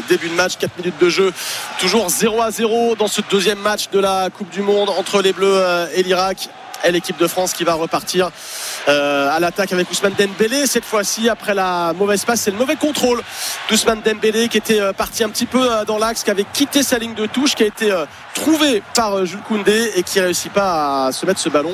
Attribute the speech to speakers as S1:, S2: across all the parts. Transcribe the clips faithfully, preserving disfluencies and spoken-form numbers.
S1: début de match, quatre minutes de jeu, toujours zéro à zéro dans ce deuxième match de la Coupe du Monde entre les Bleus et l'Irak. Et l'équipe de France qui va repartir euh, à l'attaque avec Ousmane Dembélé cette fois-ci après la mauvaise passe, c'est le mauvais contrôle d'Ousmane Dembélé qui était euh, parti un petit peu euh, dans l'axe, qui avait quitté sa ligne de touche, qui a été euh, trouvé par euh, Jules Koundé et qui ne réussit pas à se mettre ce ballon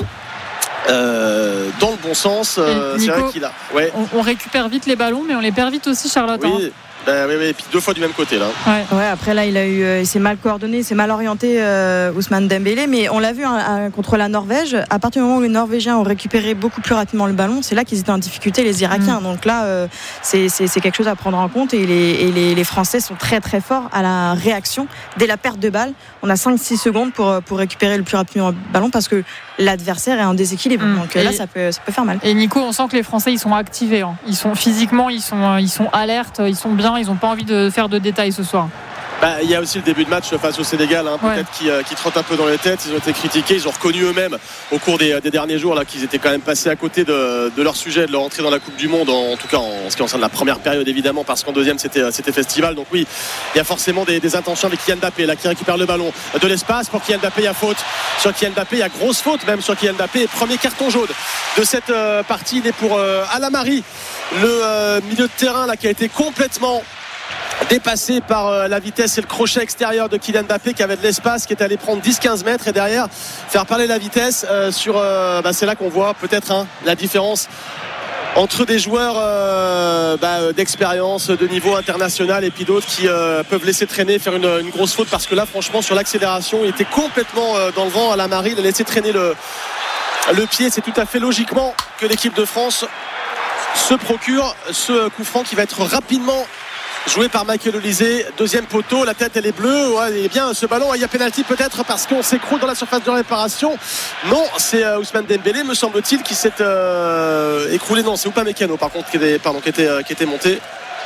S1: Euh, dans le bon sens. Euh,
S2: Nico,
S1: c'est vrai qu'il a. Ouais.
S2: On, on récupère vite les ballons, mais on les perd vite aussi, Charlotte.
S1: Oui.
S2: Hein.
S1: Ben, oui, oui, et puis deux fois du même côté là.
S3: Ouais, ouais après là il a eu, il s'est mal coordonné, il s'est mal orienté euh, Ousmane Dembélé, mais on l'a vu hein, à, contre la Norvège, à partir du moment où les Norvégiens ont récupéré beaucoup plus rapidement le ballon, c'est là qu'ils étaient en difficulté les Irakiens. Mmh. Donc là euh, c'est, c'est, c'est quelque chose à prendre en compte et, les, et les, les Français sont très très forts à la réaction dès la perte de balle. On a cinq six secondes pour, pour récupérer le plus rapidement le ballon parce que l'adversaire est en déséquilibre. Mmh. Donc et là ça peut, ça peut faire mal.
S2: Et Nico, on sent que les Français ils sont activés, hein. Ils sont physiquement, ils sont, ils sont alertes, ils sont bien, ils n'ont pas envie de faire de détails ce soir.
S1: Bah, il y a aussi le début de match face au Sénégal hein, peut-être
S2: ouais.
S1: qui, euh, qui trotte un peu dans les têtes. Ils ont été critiqués, ils ont reconnu eux-mêmes au cours des, des derniers jours là, qu'ils étaient quand même passés à côté de, de leur sujet, de leur entrée dans la Coupe du Monde, en, en tout cas en ce qui concerne la première période évidemment, parce qu'en deuxième c'était, c'était festival. Donc oui, il y a forcément des, des intentions avec Kylian Mbappé là, qui récupère le ballon de l'espace pour Kylian Mbappé. Il y a faute sur Kylian Mbappé, il y a grosse faute même sur Kylian Mbappé, et premier carton jaune de cette euh, partie. Il est pour euh, Alamari, le euh, milieu de terrain là, qui a été complètement dépassé par euh, la vitesse et le crochet extérieur de Kylian Mbappé, qui avait de l'espace, qui est allé prendre dix quinze mètres et derrière faire parler la vitesse euh, sur euh, bah, c'est là qu'on voit peut-être hein, la différence entre des joueurs euh, bah, d'expérience, de niveau international, et puis d'autres qui euh, peuvent laisser traîner, faire une, une grosse faute, parce que là franchement sur l'accélération il était complètement euh, dans le vent à la Marie, il a laissé traîner le, le pied. C'est tout à fait logiquement que l'équipe de France se procure ce coup franc qui va être rapidement joué par Michael Olise. Deuxième poteau, la tête elle est bleue, ouais, et bien ce ballon, il y a pénalty peut-être parce qu'on s'écroule dans la surface de réparation. Non, c'est euh, Ousmane Dembélé me semble-t-il qui s'est euh, écroulé. Non, c'est Upamecano par contre qui était, pardon, qui était, qui était monté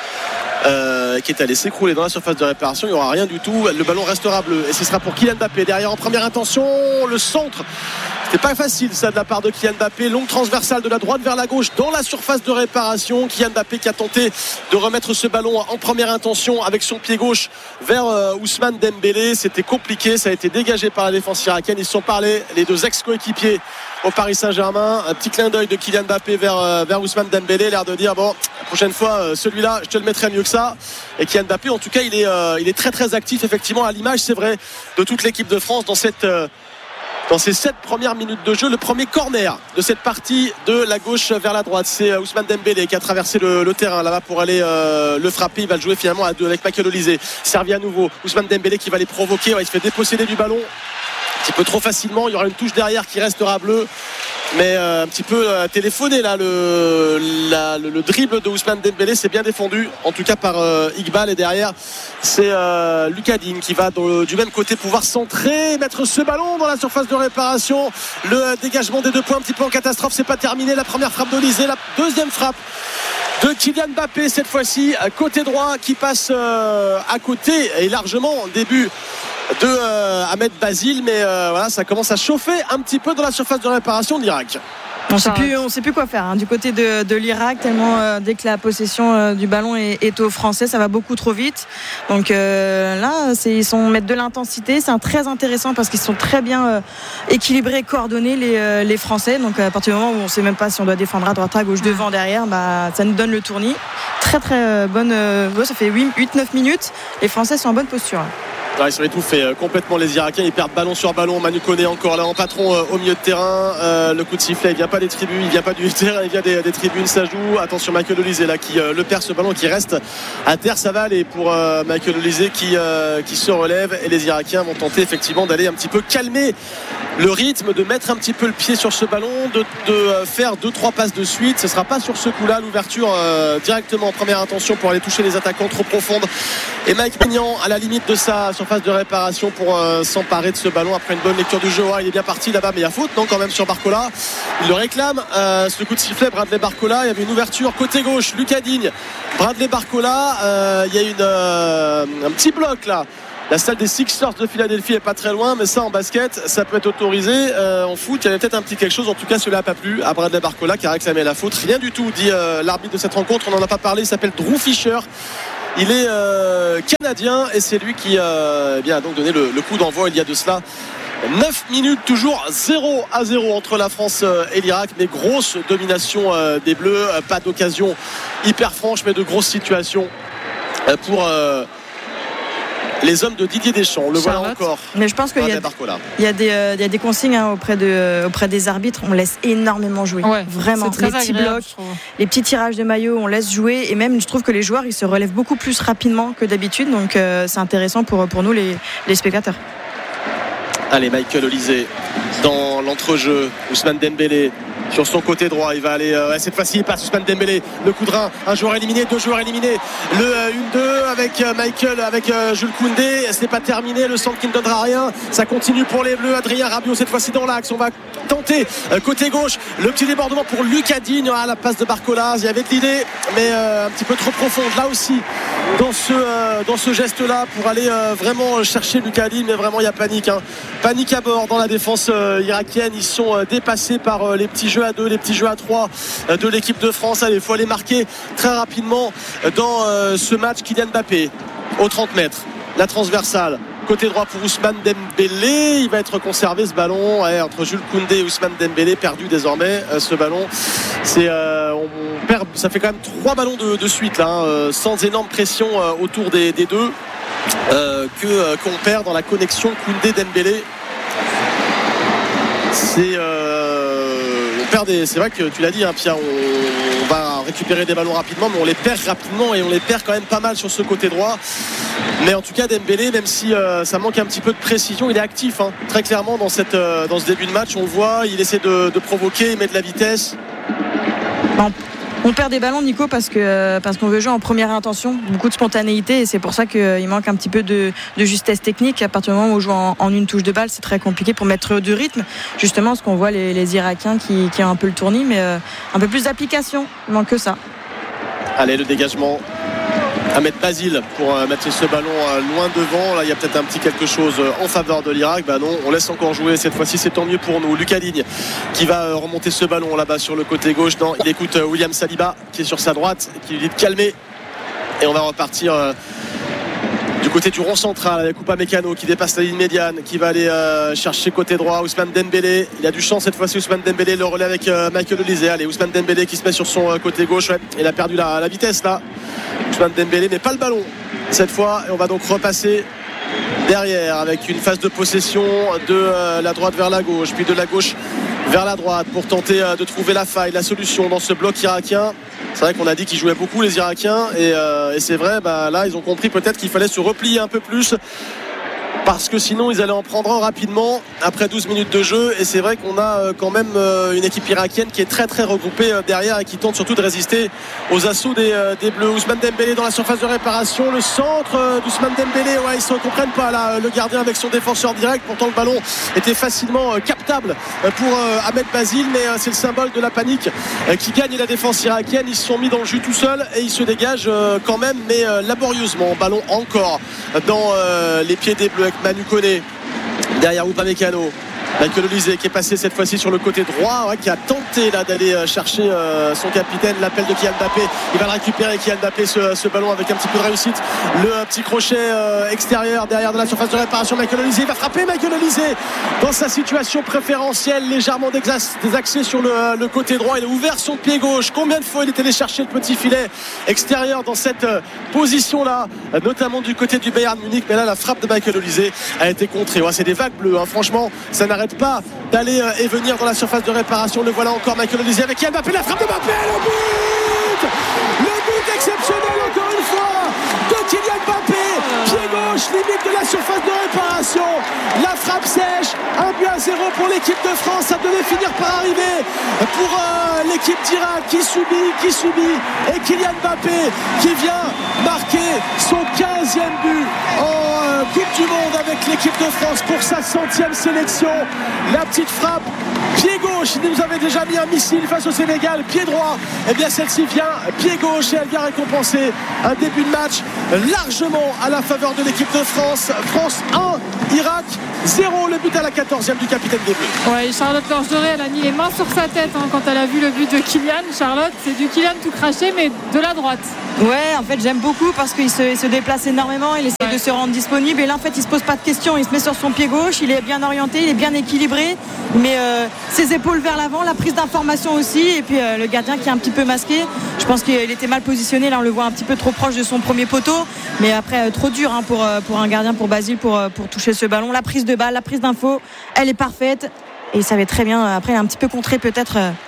S1: euh, qui est allé s'écrouler dans la surface de réparation. Il n'y aura rien du tout, le ballon restera bleu et ce sera pour Kylian Mbappé derrière en première intention. Le centre, c'était pas facile ça de la part de Kylian Mbappé, longue transversale de la droite vers la gauche dans la surface de réparation. Kylian Mbappé qui a tenté de remettre ce ballon en première intention avec son pied gauche vers euh, Ousmane Dembélé. C'était compliqué, ça a été dégagé par la défense irakienne. Ils se sont parlé, les deux ex-coéquipiers au Paris Saint-Germain. Un petit clin d'œil de Kylian Mbappé vers, euh, vers Ousmane Dembélé, l'air de dire bon, la prochaine fois euh, celui-là je te le mettrai mieux que ça. Et Kylian Mbappé en tout cas il est, euh, il est très très actif effectivement, à l'image c'est vrai de toute l'équipe de France dans cette euh, dans ces sept premières minutes de jeu. Le premier corner de cette partie de la gauche vers la droite, c'est Ousmane Dembélé qui a traversé le, le terrain là-bas pour aller euh, le frapper. Il va le jouer finalement à deux avec Michael Olise. Servi à nouveau, Ousmane Dembélé qui va les provoquer, ouais, il se fait déposséder du ballon un petit peu trop facilement. Il y aura une touche derrière qui restera bleue, mais euh, un petit peu euh, téléphoné là le, la, le, le dribble de Ousmane Dembélé, c'est bien défendu en tout cas par euh, Iqbal, et derrière c'est euh, Lucas Digne qui va dans, du même côté pouvoir centrer, mettre ce ballon dans la surface de réparation. Le dégagement des deux points un petit peu en catastrophe, c'est pas terminé. La première frappe d'Olise, la deuxième frappe de Kylian Mbappé cette fois-ci côté droit qui passe euh, à côté et largement en début de euh, Ahmed Basile, mais euh, voilà, ça commence à chauffer un petit peu dans la surface de réparation d'Irak.
S3: On ne sait plus, on sait plus quoi faire hein, du côté de, de l'Irak, tellement euh, dès que la possession euh, du ballon est, est aux Français, ça va beaucoup trop vite. Donc euh, là, c'est, ils sont mettre de l'intensité, c'est un, très intéressant parce qu'ils sont très bien euh, équilibrés, coordonnés les, euh, les Français. Donc à partir du moment où on ne sait même pas si on doit défendre à droite, à gauche, devant, derrière, bah, ça nous donne le tournis. Très très euh, bonne, euh, ça fait huit neuf minutes. Les Français sont en bonne posture.
S1: Ouais, ils sont étouffés complètement les Irakiens, ils perdent ballon sur ballon. Manu Koné encore là en patron euh, au milieu de terrain. Euh, le coup de sifflet, il vient pas des tribunes, il vient pas du terrain, il vient des, des tribunes, ça joue. Attention, Michael Olise là qui euh, le perd ce ballon, qui reste à terre. Ça va aller pour euh, Michael Olise qui, euh, qui se relève, et les Irakiens vont tenter effectivement d'aller un petit peu calmer le rythme, de mettre un petit peu le pied sur ce ballon, de, de faire deux trois passes de suite. Ce sera pas sur ce coup-là l'ouverture euh, directement en première intention pour aller toucher les attaquants trop profondes. Et Mike Maignan à la limite de sa surface de réparation pour euh, s'emparer de ce ballon après une bonne lecture du jeu. Ouais, il est bien parti là-bas, mais il y a faute non quand même sur Barcola. Il le réclame, euh, ce coup de sifflet. Bradley Barcola, il y avait une ouverture côté gauche, Lucas Digne, Bradley Barcola, euh, il y a une, euh, un petit bloc là. La salle des Sixers de Philadelphie est pas très loin, mais ça en basket ça peut être autorisé. Euh, en foot il y avait peut-être un petit quelque chose. En tout cas cela n'a pas plu à Bradley Barcola qui a réclamé la faute. Rien du tout dit euh, l'arbitre de cette rencontre. On n'en a pas parlé, il s'appelle Drew Fisher. il est euh, canadien et c'est lui qui euh, eh bien, a donc donné le, le coup d'envoi il y a de cela neuf minutes, toujours zéro à zéro entre la France et l'Irak, mais grosse domination des Bleus, pas d'occasion hyper franche mais de grosses situations pour euh, les hommes de Didier Deschamps. On le voit encore.
S3: Mais je pense qu'il y, y, a des, euh, il y a des consignes hein, auprès, de, auprès des arbitres. On laisse énormément jouer. Ouais, vraiment. Les petits blocs, les petits tirages de maillot, on laisse jouer. Et même, je trouve que les joueurs, ils se relèvent beaucoup plus rapidement que d'habitude. Donc, euh, c'est intéressant pour, pour nous, les, les spectateurs.
S1: Allez, Michael Olise dans l'entrejeu. Ousmane Dembélé sur son côté droit, il va aller euh, cette fois-ci il passe Ousmane Dembélé, le coup de rein, un joueur éliminé, deux joueurs éliminés, le euh, un deux avec euh, Michael, avec euh, Jules Koundé, ce n'est pas terminé, le centre qui ne donnera rien, ça continue pour les Bleus. Adrien Rabiot cette fois-ci dans l'axe, on va tenter euh, côté gauche, le petit débordement pour Lucas Digne à la passe de Barcola, il y avait de l'idée mais euh, un petit peu trop profonde là aussi dans ce, euh, dans ce geste là pour aller euh, vraiment chercher Lucas Digne, mais vraiment il y a panique hein. Panique à bord dans la défense euh, irakienne, ils sont euh, dépassés par euh, les petits jeux à deux, les petits jeux à trois de l'équipe de France. Allez, il faut aller marquer très rapidement dans ce match. Kylian Mbappé au trente mètres, la transversale côté droit pour Ousmane Dembélé, il va être conservé ce ballon ouais, entre Jules Koundé et Ousmane Dembélé, perdu désormais ce ballon. C'est, euh, on perd, ça fait quand même trois ballons de, de suite là, hein, sans énorme pression euh, autour des, des deux euh, que, euh, qu'on perd dans la connexion Koundé-Dembélé. C'est euh, on perd des, c'est vrai que tu l'as dit hein, Pierre, on, on va récupérer des ballons rapidement mais on les perd rapidement et on les perd quand même pas mal sur ce côté droit. Mais en tout cas Dembélé, même si euh, ça manque un petit peu de précision, il est actif hein, très clairement dans, cette, euh, dans ce début de match, on le voit, il essaie de, de provoquer, il met de la vitesse.
S3: Bon. On perd des ballons, Nico, parce que parce qu'on veut jouer en première intention, beaucoup de spontanéité, et c'est pour ça qu'il manque un petit peu de, de justesse technique. À partir du moment où on joue en, en une touche de balle, c'est très compliqué pour mettre du rythme. Justement, ce qu'on voit les, les Irakiens qui, qui ont un peu le tournis, mais euh, un peu plus d'application. Il manque que ça.
S1: Allez, le dégagement. Ahmed Basile pour euh, mettre ce ballon euh, loin devant. Là il y a peut-être un petit quelque chose euh, en faveur de l'Irak. Bah non, on laisse encore jouer cette fois-ci, c'est tant mieux pour nous. Lucas Digne qui va euh, remonter ce ballon là-bas sur le côté gauche. Non, il écoute euh, William Saliba qui est sur sa droite et qui lui dit de calmer. Et on va repartir euh, du côté du rond central avec Upamecano qui dépasse la ligne médiane, qui va aller euh, chercher côté droit Ousmane Dembélé. Il a du champ cette fois-ci Ousmane Dembélé, le relais avec euh, Michael Olise. Allez, Ousmane Dembélé qui se met sur son euh, côté gauche, ouais. Il a perdu la, la vitesse là, Ousmane Dembélé, mais pas le ballon cette fois, et on va donc repasser derrière avec une phase de possession de euh, la droite vers la gauche, puis de la gauche vers la droite pour tenter euh, de trouver la faille, la solution dans ce bloc irakien. C'est vrai qu'on a dit qu'ils jouaient beaucoup les Irakiens et, euh, et c'est vrai, bah, là ils ont compris peut-être qu'il fallait se replier un peu plus parce que sinon ils allaient en prendre un rapidement après douze minutes de jeu. Et c'est vrai qu'on a euh, quand même euh, une équipe irakienne qui est très très regroupée euh, derrière et qui tente surtout de résister aux assauts des, euh, des Bleus. Ousmane Dembélé dans la surface de réparation, le centre euh, d'Ousmane Dembélé, ouais, ils ne se comprennent pas là, le gardien avec son défenseur direct. Pourtant le ballon était facilement euh, captable euh, pour euh, Ahmed Basile, mais euh, c'est le symbole de la panique euh, qui gagne la défense irakienne. Ils se sont mis dans le jus tout seuls et ils se dégagent euh, quand même, mais euh, laborieusement. Ballon encore dans euh, les pieds des Bleus avec Manu Koné derrière Upamecano. Michael Olise qui est passé cette fois-ci sur le côté droit, ouais, qui a tenté là d'aller chercher euh, son capitaine, l'appel de Kylian Mbappé, il va le récupérer Kylian Mbappé ce, ce ballon avec un petit peu de réussite, le euh, petit crochet euh, extérieur derrière de la surface de réparation. Michael Olise, il va frapper Michael Olise dans sa situation préférentielle, légèrement désaxé sur le, le côté droit, il a ouvert son pied gauche. Combien de fois il est allé chercher le petit filet extérieur dans cette euh, position là, notamment du côté du Bayern Munich, mais là la frappe de Michael Olise a été contrée. Ouais, c'est des vagues bleues, hein. Franchement ça n'arrête pas d'aller euh, et venir dans la surface de réparation. Le voilà encore Michael Olise avec Kylian Mbappé, la frappe de Mbappé, le but le but exceptionnel encore une fois de Kylian Mbappé, pied gauche, limite de la surface de réparation, la frappe sèche, un but à zéro pour l'équipe de France. Ça devait finir par arriver pour euh, l'équipe d'Irak qui subit, qui subit et Kylian Mbappé qui vient marquer son quinzième but en euh, Coupe du Monde avec l'équipe de France pour sa centième sélection. La petite frappe, pied gauche, il nous avait déjà mis un missile face au Sénégal, pied droit, et bien celle-ci vient, pied gauche, et elle vient récompenser un début de match largement à la faveur de l'équipe de France. France un, Irak zéro, le but à la quatorzième du capitaine des Bleus.
S2: Ouais, Charlotte Gorgeret, elle a mis les mains sur sa tête hein, quand elle a vu le but de Kylian. Charlotte, c'est du Kylian tout craché, mais de la droite.
S3: Ouais, en fait, j'aime beaucoup parce qu'il se, il se déplace énormément, il essaie ouais. de se rendre disponible. Et là, en fait, il se pose pas de questions. Il se met sur son pied gauche, il est bien orienté, il est bien équilibré. Mais euh, ses épaules vers l'avant, la prise d'information aussi. Et puis euh, le gardien qui est un petit peu masqué. Je pense qu'il était mal positionné. Là, on le voit un petit peu trop proche de son premier poteau. Mais après, euh, trop dur hein, pour, euh, pour un gardien, pour Basile, pour, euh, pour toucher ce ballon. La prise de balle, la prise d'info, elle est parfaite. Et il savait très bien. Après, il est un petit peu contré peut-être euh,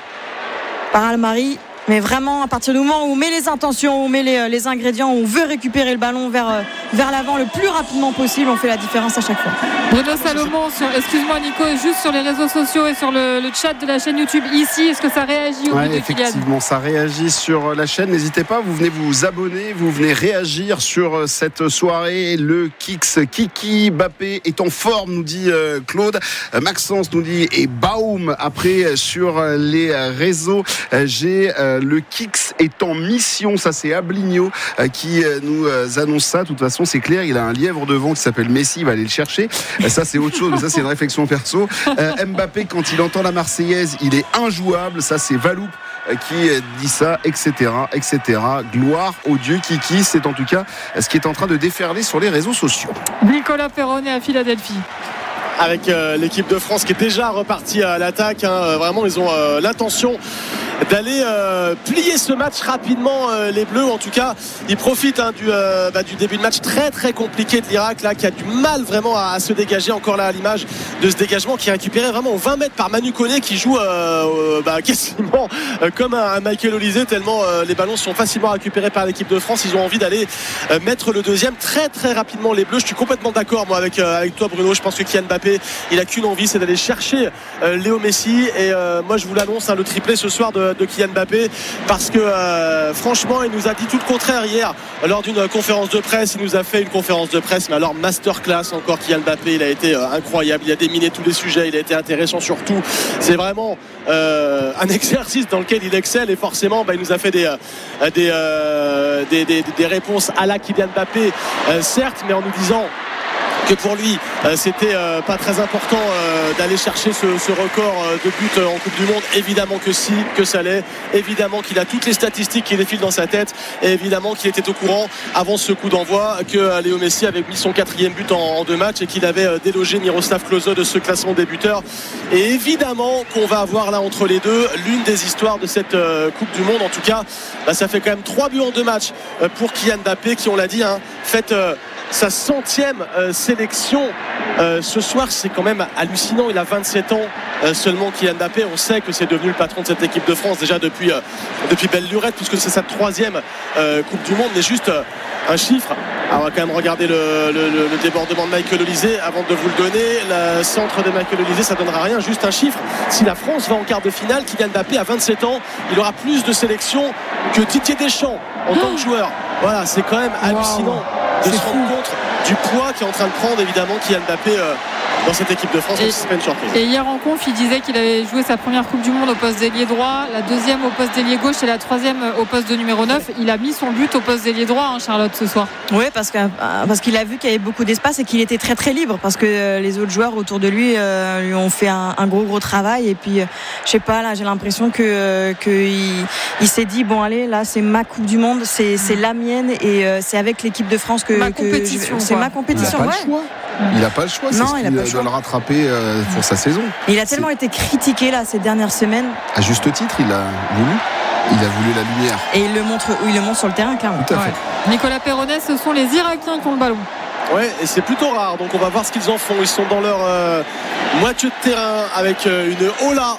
S3: par Almari. Mais vraiment, à partir du moment où on met les intentions, où on met les, les ingrédients, où on veut récupérer le ballon vers, vers l'avant le plus rapidement possible, on fait la différence à chaque fois.
S2: Bruno Salomon, sur, excuse-moi Nico, juste sur les réseaux sociaux et sur le, le chat de la chaîne YouTube ici, est-ce que ça réagit au
S4: ouais,
S2: but de Kylian ?
S4: Effectivement, ça réagit sur la chaîne. N'hésitez pas, vous venez vous abonner, vous venez réagir sur cette soirée. Le Kix, Kiki Mbappé est en forme, nous dit Claude. Maxence nous dit et Baum après sur les réseaux. J'ai le Kix est en mission, ça c'est Abligno qui nous annonce ça. De toute façon, c'est clair, il a un lièvre devant qui s'appelle Messi, il va aller le chercher. Ça c'est autre chose, mais ça c'est une réflexion perso. Mbappé, quand il entend la Marseillaise, il est injouable. Ça c'est Valoup qui dit ça, et cetera, et cetera. Gloire au Dieu Kiki, c'est en tout cas ce qui est en train de déferler sur les réseaux sociaux.
S2: Nicolas Perronnet à Philadelphie.
S1: Avec euh, l'équipe de France qui est déjà repartie à l'attaque. Hein. Vraiment, ils ont euh, l'intention d'aller euh, plier ce match rapidement, euh, les Bleus. En tout cas, ils profitent hein, du, euh, bah, du début de match très très compliqué de l'Irak, là, qui a du mal vraiment à, à se dégager. Encore là, à l'image de ce dégagement qui est récupéré vraiment aux vingt mètres par Manu Koné, qui joue euh, bah, quasiment euh, comme un, un Michael Olise, tellement euh, les ballons sont facilement récupérés par l'équipe de France. Ils ont envie d'aller euh, mettre le deuxième très très rapidement, les Bleus. Je suis complètement d'accord moi avec, euh, avec toi Bruno. Je pense que Kylian Mbappé, il a qu'une envie, c'est d'aller chercher euh, Léo Messi. Et euh, moi je vous l'annonce, hein, le triplé ce soir de, de Kylian Mbappé, parce que euh, franchement il nous a dit tout le contraire hier lors d'une conférence de presse. Il nous a fait une conférence de presse, mais alors masterclass encore. Kylian Mbappé, il a été euh, incroyable, il a déminé tous les sujets, il a été intéressant surtout. C'est vraiment euh, un exercice dans lequel il excelle, et forcément bah, il nous a fait des, euh, des, euh, des, des, des réponses à la Kylian Mbappé, euh, certes, mais en nous disant que pour lui euh, c'était euh, pas très important euh, d'aller chercher ce, ce record euh, de buts euh, en Coupe du Monde. Évidemment que si, que ça l'est. Évidemment qu'il a toutes les statistiques qui défilent dans sa tête, et évidemment qu'il était au courant avant ce coup d'envoi que euh, Léo Messi avait mis son quatrième but en, en deux matchs, et qu'il avait euh, délogé Miroslav Klose de ce classement des buteurs. Et évidemment qu'on va avoir là entre les deux l'une des histoires de cette euh, Coupe du Monde. En tout cas bah, ça fait quand même trois buts en deux matchs euh, pour Kylian Mbappé, qui, on l'a dit, hein, fait euh, sa centième euh, sélection euh, ce soir. C'est quand même hallucinant. Il a vingt-sept ans euh, seulement, Kylian Mbappé. On sait que c'est devenu le patron de cette équipe de France déjà depuis, euh, depuis belle lurette, puisque c'est sa troisième euh, Coupe du Monde. Mais juste euh, un chiffre. Alors, on va quand même regarder le, le, le débordement de Michael Olise avant de vous le donner. Le centre de Michael Olise, ça ne donnera rien. Juste un chiffre. Si la France va en quart de finale, Kylian Mbappé à vingt-sept ans, il aura plus de sélections que Didier Deschamps en tant que joueur. Voilà, c'est quand même hallucinant. Wow. De se rendre compte du poids qui est en train de prendre évidemment Kylian Mbappé euh, dans cette équipe de France. Et, c'est pas une surprise.
S2: Et hier en conf, il disait qu'il avait joué sa première Coupe du Monde au poste d'ailier droit, la deuxième au poste d'ailier gauche et la troisième au poste de numéro neuf. Il a mis son but au poste d'ailier droit, hein, Charlotte, ce soir.
S3: Oui, parce, que, parce qu'il a vu qu'il y avait beaucoup d'espace et qu'il était très très libre, parce que les autres joueurs autour de lui euh, lui ont fait un, un gros gros travail. Et puis, euh, je sais pas, là j'ai l'impression que, euh, que il, il s'est dit bon allez, là c'est ma Coupe du Monde, c'est, c'est la mienne, et euh, c'est avec l'équipe de France que,
S2: ma
S3: que
S2: compétition,
S3: je, c'est ma compétition.
S4: Il n'a pas, ouais. Il n'a pas le choix, c'est
S3: non,
S4: ce
S3: il
S4: qu'il
S3: a pas le
S4: doit le rattraper euh, pour sa saison.
S3: Il a tellement c'est... été critiqué là ces dernières semaines.
S4: À juste titre, il a voulu. Il a voulu la lumière.
S3: Et il le montre, il le montre sur le terrain, clairement.
S4: Tout à fait.
S2: Ouais. Nicolas Perronnet, ce sont les Irakiens qui ont le ballon.
S1: Ouais, et c'est plutôt rare. Donc on va voir ce qu'ils en font. Ils sont dans leur euh, moitié de terrain avec euh, une Ola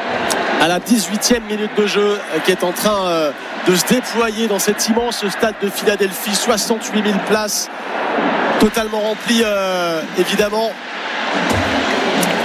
S1: à la dix-huitième minute de jeu euh, qui est en train euh, de se déployer dans cet immense stade de Philadelphie. soixante-huit mille places, totalement rempli euh, évidemment.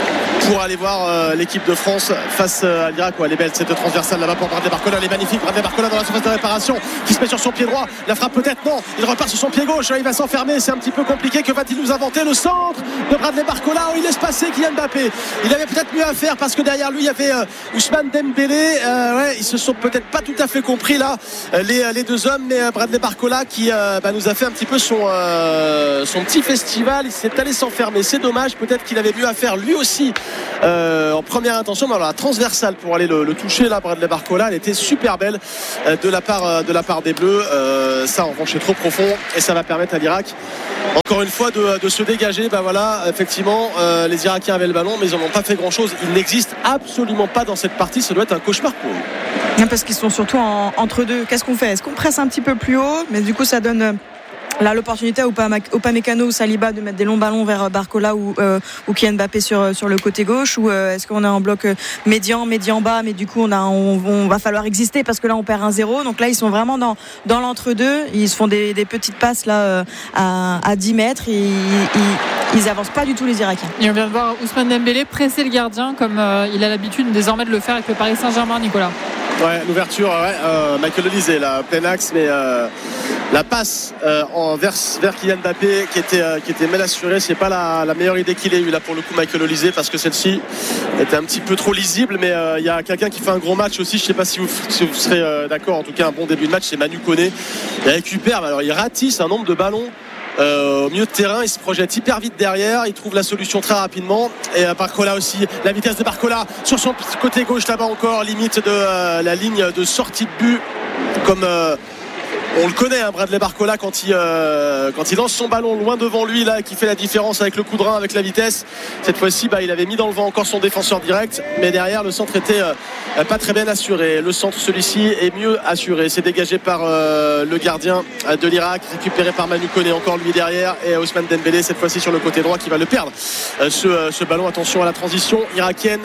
S1: pour aller voir euh, l'équipe de France face à l'Irak. Ouais, elle est belle cette transversale là-bas pour Bradley Barcola, elle est magnifique. Bradley Barcola dans la surface de réparation qui se met sur son pied droit, la frappe peut-être, non, il repart sur son pied gauche, il va s'enfermer, c'est un petit peu compliqué. Que va-t-il nous inventer? Le centre de Bradley Barcola, oh, il laisse passer Kylian Mbappé. Il avait peut-être mieux à faire parce que derrière lui il y avait euh, Ousmane Dembélé. euh, ouais, ils se sont peut-être pas tout à fait compris là, les, les deux hommes, mais Bradley Barcola qui euh, bah, nous a fait un petit peu son, euh, son petit festival. Il s'est allé s'enfermer, c'est dommage, peut-être qu'il avait mieux à faire lui aussi euh, en première intention. Mais alors la transversale pour aller le, le toucher là, Bradley Barcola, elle était super belle euh, de, la part, euh, de la part des Bleus. euh, ça en revanche est trop profond et ça va permettre à l'Irak encore une fois de, de se dégager. Ben voilà, effectivement euh, les Irakiens avaient le ballon mais ils n'en ont pas fait grand chose. Ils n'existent absolument pas dans cette partie, ça doit être un cauchemar pour eux.
S3: Parce qu'ils sont surtout en, entre deux. Qu'est-ce qu'on fait? Est-ce qu'on presse un petit peu plus haut? Mais du coup ça donne là l'opportunité à Upamecano ou Saliba de mettre des longs ballons vers Barcola ou, euh, ou Kylian Mbappé sur, sur le côté gauche, ou euh, est-ce qu'on est en bloc médian, médian bas, mais du coup on, a, on, on va falloir exister parce que là on perd un zéro. Donc là ils sont vraiment dans, dans l'entre-deux, ils se font des, des petites passes là euh, à, à dix mètres, ils, ils, ils avancent pas du tout les Irakiens.
S2: Et on vient de voir Ousmane Dembélé presser le gardien comme euh, il a l'habitude désormais de le faire avec le Paris Saint-Germain. Nicolas.
S1: Ouais, l'ouverture, ouais, euh, Michael Olise là, plein axe, mais euh, la passe euh, en vers, vers Kylian Mbappé qui était, euh, qui était mal assurée, c'est pas la, la meilleure idée qu'il ait eu là pour le coup, Michael Olise, parce que celle-ci était un petit peu trop lisible. Mais il euh, y a quelqu'un qui fait un gros match aussi, je sais pas si vous, si vous serez euh, d'accord, en tout cas un bon début de match, c'est Manu Koné. Il récupère, alors il ratisse un nombre de ballons Euh, au milieu de terrain, il se projette hyper vite derrière, il trouve la solution très rapidement. Et euh, Barcola aussi, la vitesse de Barcola sur son côté gauche là-bas encore, limite de euh, la ligne de sortie de but, comme euh, on le connaît, hein, Bradley Barcola, quand il, euh, quand il lance son ballon loin devant lui là, qui fait la différence avec le coup de rein, avec la vitesse. Cette fois-ci, bah, il avait mis dans le vent encore son défenseur direct, mais derrière le centre était euh, pas très bien assuré. Le centre, celui-ci, est mieux assuré. C'est dégagé par euh, le gardien de l'Irak, récupéré par Manu Koné, encore lui derrière, et Ousmane Dembélé cette fois-ci sur le côté droit qui va le perdre. Euh, ce, euh, ce ballon, attention à la transition irakienne.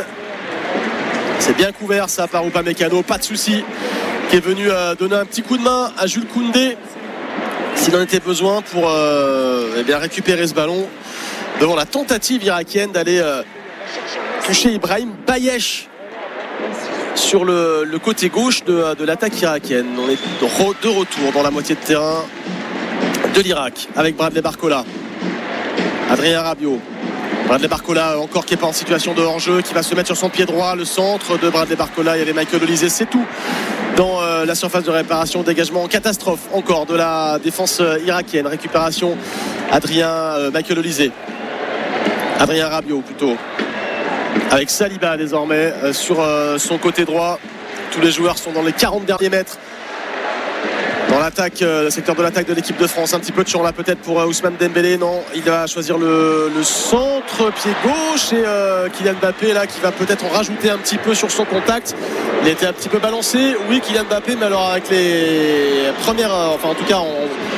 S1: C'est bien couvert ça par Upamecano, pas de souci, qui est venu euh, donner un petit coup de main à Jules Koundé s'il en était besoin pour euh, eh bien récupérer ce ballon devant la tentative irakienne d'aller euh, toucher Ibrahim Bayesh sur le, le côté gauche de, de l'attaque irakienne. On est de retour dans la moitié de terrain de l'Irak avec Bradley Barcola, Adrien Rabiot. Bradley Barcola encore qui n'est pas en situation de hors-jeu, qui va se mettre sur son pied droit. Le centre de Bradley Barcola, il y avait Michael Olise, c'est tout dans euh, la surface de réparation. Dégagement en catastrophe encore de la défense euh, irakienne. Récupération Adrien euh, Michael Olise, Adrien Rabiot plutôt, avec Saliba désormais euh, sur euh, son côté droit. Tous les joueurs sont dans les quarante derniers mètres dans l'attaque, euh, le secteur de l'attaque de l'équipe de France. Un petit peu de champ là peut-être pour euh, Ousmane Dembélé. Non, il va choisir le, le centre pied gauche, et euh, Kylian Mbappé là qui va peut-être en rajouter un petit peu sur son contact. Il a été un petit peu balancé, oui, Kylian Mbappé, mais alors avec les premières, euh, enfin en tout cas en,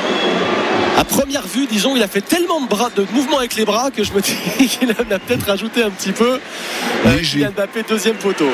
S1: à première vue, disons, il a fait tellement de, bras, de mouvements avec les bras que je me dis qu'il en a peut-être rajouté un petit peu. Euh, Kylian Mbappé, deuxième poteau.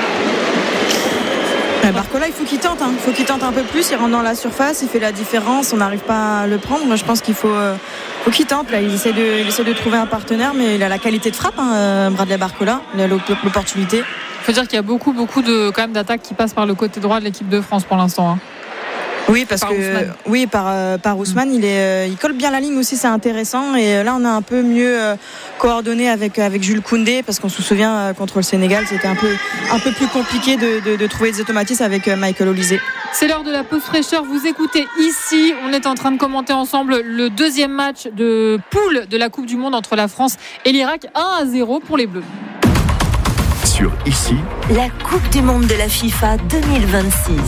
S3: Barcola, il faut qu'il tente, hein. Il faut qu'il tente un peu plus, il rentre dans la surface, il fait la différence, on n'arrive pas à le prendre. Moi je pense qu'il faut, euh, faut qu'il tente là. Il essaie, de, il essaie de trouver un partenaire, mais il a la qualité de frappe, hein, Bradley Barcola, il a l'opportunité.
S2: Il faut dire qu'il y a beaucoup, beaucoup de, quand même, d'attaques qui passent par le côté droit de l'équipe de France pour l'instant, hein.
S3: Oui, parce
S2: par
S3: que
S2: Ousmane.
S3: oui, par euh, par Ousmane, il est, euh, il colle bien la ligne aussi, c'est intéressant. Et là, on a un peu mieux euh, coordonné avec avec Jules Koundé, parce qu'on se souvient euh, contre le Sénégal, c'était un peu un peu plus compliqué de, de, de trouver des automatismes avec euh, Michael Olise.
S2: C'est l'heure de la pause fraîcheur. Vous écoutez ici, on est en train de commenter ensemble le deuxième match de poule de la Coupe du Monde entre la France et l'Irak. un à zéro pour les Bleus.
S5: Sur ici,
S6: la Coupe du Monde de la FIFA deux mille vingt-six.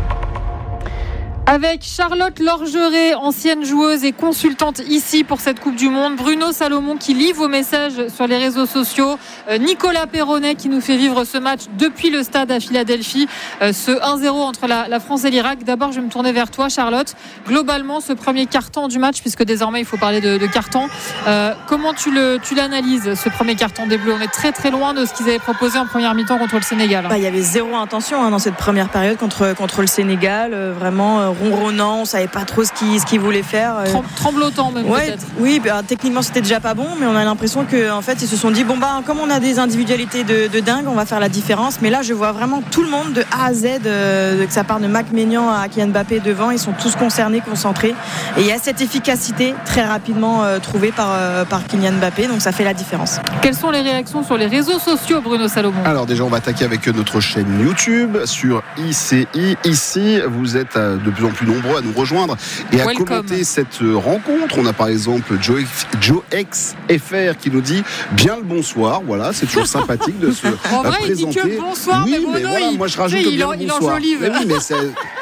S2: Avec Charlotte Lorgeret, ancienne joueuse et consultante ici pour cette Coupe du Monde, Bruno Salomon qui lit vos messages sur les réseaux sociaux, Nicolas Perronnet qui nous fait vivre ce match depuis le stade à Philadelphie, ce un zéro entre la, la France et l'Irak. D'abord, je vais me tourner vers toi, Charlotte. Globalement, ce premier quart-temps du match, puisque désormais il faut parler de, de quart-temps, euh, comment tu, le, tu l'analyses, ce premier quart-temps des Bleus? On est très très loin de ce qu'ils avaient proposé en première mi-temps contre le Sénégal.
S3: Bah, il y avait zéro intention, hein, dans cette première période contre, contre le Sénégal, euh, vraiment ronronnant, on savait pas trop ce qu'il, ce qu'il voulait faire.
S2: Trem- tremblotant même
S3: ouais,
S2: peut-être.
S3: Oui, bah, techniquement c'était déjà pas bon, mais on a l'impression que en fait ils se sont dit bon bah comme on a des individualités de, de dingue, on va faire la différence. Mais là je vois vraiment tout le monde de A à Z, euh, que ça part de Mac Maignan à Kylian Mbappé devant, ils sont tous concernés, concentrés, et il y a cette efficacité très rapidement euh, trouvée par euh, par Kylian Mbappé, donc ça fait la différence.
S2: Quelles sont les réactions sur les réseaux sociaux, Bruno Salomon?
S4: Alors déjà on va attaquer avec notre chaîne YouTube sur I C I. Ici vous êtes de plus en plus nombreux à nous rejoindre et à
S2: Welcome.
S4: commenter cette rencontre. On a par exemple Joe, Joe X F R qui nous dit bien le bonsoir. Voilà, c'est toujours sympathique de se
S2: En vrai,
S4: présenter.
S2: il dit que le bonsoir,
S4: oui,
S2: mais Bruno,
S4: mais voilà,
S2: il,
S4: moi je rajoute
S2: il,
S4: bien
S2: en,
S4: le
S2: il
S4: bonsoir.
S2: enjolive.
S4: Mais oui, mais c'est...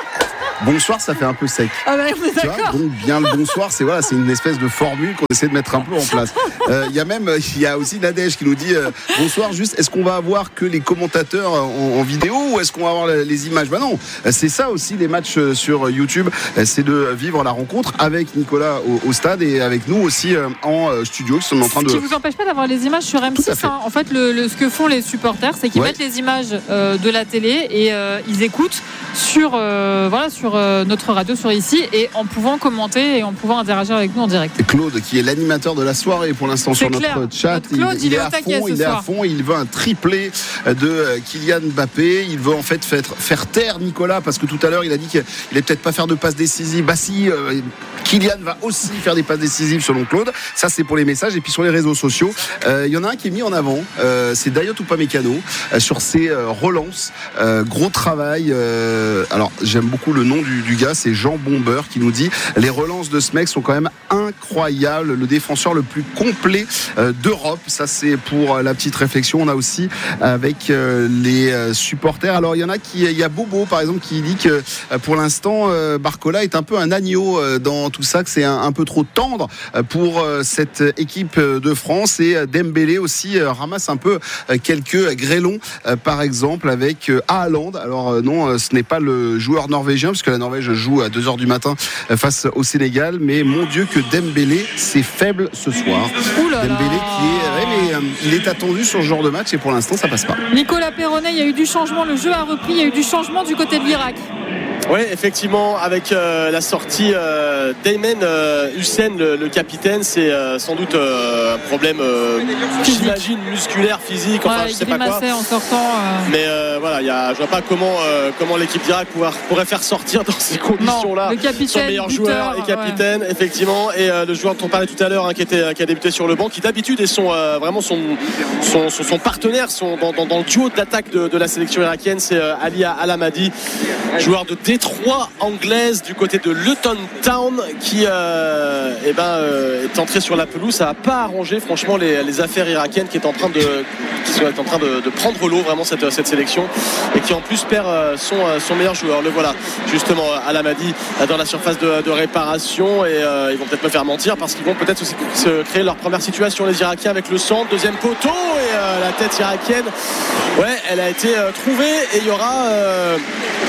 S4: Bonsoir, ça fait un peu sec.
S2: Ah bah, on est
S4: Tu vois,
S2: d'accord.
S4: donc bien le bonsoir, c'est voilà, c'est une espèce de formule qu'on essaie de mettre un peu en place. Il euh, y a même, il y a aussi Nadège qui nous dit euh, bonsoir. Juste, est-ce qu'on va avoir que les commentateurs en, en vidéo ou est-ce qu'on va avoir les, les images? Bah non, c'est ça aussi les matchs sur YouTube, c'est de vivre la rencontre avec Nicolas au, au stade et avec nous aussi euh, en studio qui sont en train de.
S2: Ce qui vous empêche pas d'avoir les images sur M six.
S4: Fait.
S2: Hein. En fait, le, le, ce que font les supporters, c'est qu'ils
S4: ouais.
S2: mettent les images euh, de la télé et euh, ils écoutent sur euh, voilà sur euh, notre radio sur ici et en pouvant commenter et en pouvant interagir avec nous en direct.
S4: Et Claude qui est l'animateur de la soirée pour l'instant
S2: C'est
S4: sur
S2: clair.
S4: notre chat,
S2: Notre Claude,
S4: il,
S2: il
S4: il
S2: est
S4: est
S2: au
S4: à
S2: taquet
S4: fond,
S2: ce
S4: il est à
S2: soir.
S4: fond, il veut un triplé de Kylian Mbappé, il veut en fait faire, faire taire Nicolas parce que tout à l'heure il a dit qu'il allait peut-être pas faire de passes décisives. Bah si, euh, Kylian va aussi faire des passes décisives selon Claude. Ça c'est pour les messages et puis sur les réseaux sociaux, il euh, y en a un qui est mis en avant, euh, c'est Dayot Upamecano euh, sur ses euh, relances, euh, gros travail. Euh, alors j'aime beaucoup le nom du, du gars, c'est Jean Bomber qui nous dit les relances de ce mec sont quand même incroyables, le défenseur le plus complet euh, d'Europe. Ça c'est pour la petite réflexion. On a aussi avec euh, les euh, supporters. Alors il y en a qui, il y a Bobo par exemple qui dit que euh, pour l'instant euh, Barcola est un peu un agneau euh, dans tout ça, que c'est un, un peu trop tendre euh, pour euh, cette équipe de France, et euh, Dembélé aussi euh, ramasse un peu euh, quelques grêlons euh, par exemple avec euh, Haaland. Alors euh, non, euh, ce n'est pas le joueur norvégien puisque la Norvège joue à deux heures du matin euh, face au Sénégal, mais mon Dieu que Dembélé c'est faible ce soir.
S2: Ouh là là.
S4: Dembélé qui est, ouais, mais, euh, il est attendu sur ce genre de match et pour l'instant ça passe pas.
S2: Nicolas Perronnet, il y a eu du changement, le jeu a repris, il y a eu du changement du côté de l'Irak.
S1: Oui, effectivement, avec euh, la sortie euh, d'Aymen euh, Hussein, le, le capitaine, c'est euh, sans doute euh, un problème, euh, j'imagine, musculaire, physique, enfin
S2: Ouais,
S1: je sais pas quoi.
S2: en sortant. Euh...
S1: Mais euh, voilà, y a, je vois pas comment, euh, comment l'équipe d'Irak pourra, pourrait faire sortir dans ces conditions-là
S2: Non, le capitaine,
S1: son meilleur
S2: buteur,
S1: joueur et capitaine, ouais. Effectivement, et euh, le joueur dont on parlait tout à l'heure, hein, qui, était, qui a débuté sur le banc, qui d'habitude est son, euh, vraiment son, son, son, son partenaire son, dans, dans, dans le duo d'attaque de, de la sélection irakienne, c'est euh, Ali Al-Hamadi, joueur de Détroit anglaise du côté de Luton Town, qui euh, eh ben, euh, est entré sur la pelouse. Ça n'a pas arrangé franchement les, les affaires irakiennes qui est en train de, qui sont en train de, de prendre l'eau vraiment cette, cette sélection, et qui en plus perd son, son meilleur joueur. Le voilà justement Al-Hamadi dans la surface de, de réparation, et euh, ils vont peut-être me faire mentir parce qu'ils vont peut-être aussi se créer leur première situation, les Irakiens, avec le centre, deuxième poteau, et euh, la tête irakienne, ouais, elle a été euh, trouvée, et il y aura euh,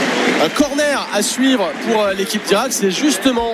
S1: un corner à suivre pour l'équipe d'Irak. C'est justement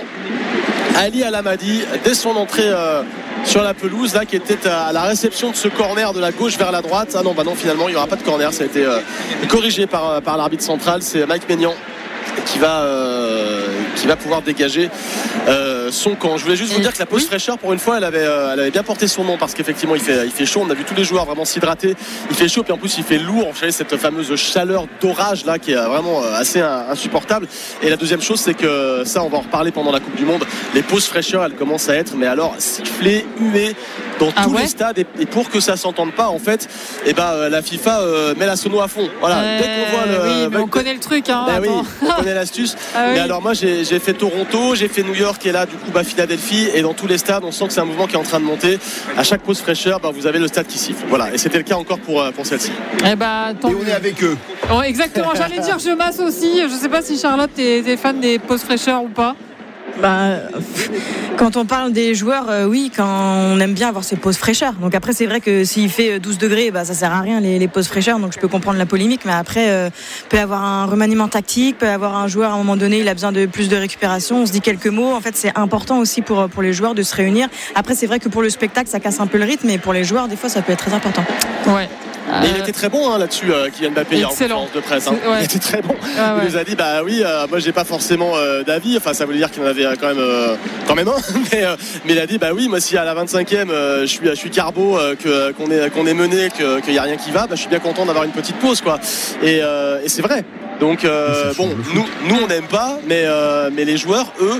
S1: Ali Al-Hamadi dès son entrée euh, sur la pelouse là qui était à la réception de ce corner de la gauche vers la droite. Ah non, bah non, finalement il n'y aura pas de corner, ça a été euh, corrigé par, par l'arbitre central, c'est Mike Maignan qui va, euh, qui va pouvoir dégager euh, son camp. Je voulais juste vous dire que la pause oui. fraîcheur, pour une fois, elle avait, euh, elle avait bien porté son nom, parce qu'effectivement il fait, il fait chaud. On a vu tous les joueurs vraiment s'hydrater. Il fait chaud, puis en plus il fait lourd. Vous savez, cette fameuse chaleur d'orage là qui est vraiment assez insupportable. Et la deuxième chose, c'est que ça, on va en reparler pendant la Coupe du Monde. Les pauses fraîcheur, elles commencent à être, mais alors sifflées, huées dans ah tous ouais les stades. Et, et pour que ça s'entende pas, en fait, et ben euh, la FIFA euh, met la sono à fond. Voilà.
S2: Euh,
S1: Dès qu'on voit le,
S2: oui, mais on connaît le truc. Hein,
S1: ben oui, on connaît l'astuce. Ah oui. Mais alors moi j'ai, j'ai fait Toronto, j'ai fait New York, et là du coup bah, Philadelphie, et dans tous les stades on sent que c'est un mouvement qui est en train de monter. À chaque pause fraîcheur, bah, vous avez le stade qui siffle. Voilà, et c'était le cas encore pour, pour celle-ci.
S2: Et, bah,
S4: et on est avec eux.
S2: Oh, exactement, j'allais dire je masse aussi. Je sais pas si Charlotte est fan des pauses fraîcheurs ou pas.
S3: Bah, quand on parle des joueurs, euh, oui, quand on aime bien avoir ces pauses fraîcheurs. Donc après, c'est vrai que s'il fait douze degrés, bah, ça sert à rien les, les pauses fraîcheurs. Donc je peux comprendre la polémique, mais après, euh, peut y avoir un remaniement tactique, peut y avoir un joueur à un moment donné, il a besoin de plus de récupération. On se dit quelques mots. En fait, c'est important aussi pour pour les joueurs de se réunir. Après, c'est vrai que pour le spectacle, ça casse un peu le rythme, mais pour les joueurs, des fois, ça peut être très important.
S2: Ouais.
S1: Mais il était très bon hein, là-dessus, euh, Kylian Mbappé, hier en conférence de presse. Hein.
S2: Ouais.
S1: Il était très bon.
S2: Ah, ouais.
S1: Il nous a dit bah oui, euh, moi j'ai pas forcément euh, d'avis. Enfin, ça voulait dire qu'il en avait quand même, euh, quand même un. mais, euh, mais il a dit bah oui, moi si à la vingt-cinquième, euh, je suis, je suis carbo, euh, que, qu'on est, qu'on est mené, que, qu'il y a rien qui va, bah, je suis bien content d'avoir une petite pause, quoi. Et, euh, et c'est vrai. Donc euh, bon, nous, nous on n'aime pas, mais, euh, mais les joueurs, eux,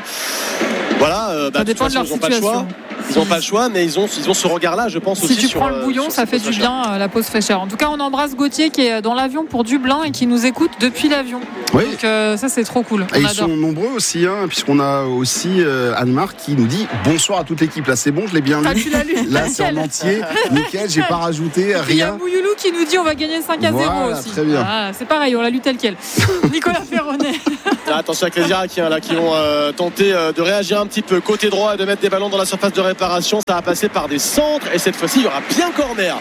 S1: voilà, euh, bah,
S2: ça
S1: de toute
S2: dépend
S1: façon,
S2: de leur
S1: ils n'ont pas le choix.
S2: situation.
S1: Ils n'ont pas le choix, mais ils ont, ils ont ce regard-là, je pense
S2: si
S1: aussi.
S2: Si tu
S1: sur,
S2: prends le bouillon,
S1: sur
S2: ça fait du bien euh, la pause fraîcheur. En tout cas, on embrasse Gauthier qui est dans l'avion pour Dublin et qui nous écoute depuis l'avion.
S4: Oui.
S2: Donc euh, ça, c'est trop cool.
S4: Et
S2: on
S4: ils
S2: adore.
S4: sont nombreux aussi, hein, puisqu'on a aussi euh, Anne-Marc qui nous dit bonsoir à toute l'équipe. Là, c'est bon, je l'ai bien lu.
S2: Ah, tu l'as lu.
S4: Là, c'est en entier. Nickel, j'ai pas rajouté
S2: Il y a
S4: rien.
S2: Bouyoulou qui nous dit on va gagner cinq à zéro
S4: Voilà,
S2: aussi.
S4: très bien.
S2: Ah, c'est pareil, on l'a lu tel quel. Nicolas Ferronnet.
S1: Ah, attention avec les Irakiens là, qui vont euh, tenter euh, de réagir un petit peu côté droit et de mettre des ballons dans la surface de réparation. Ça va passer par des centres et cette fois-ci il y aura bien corner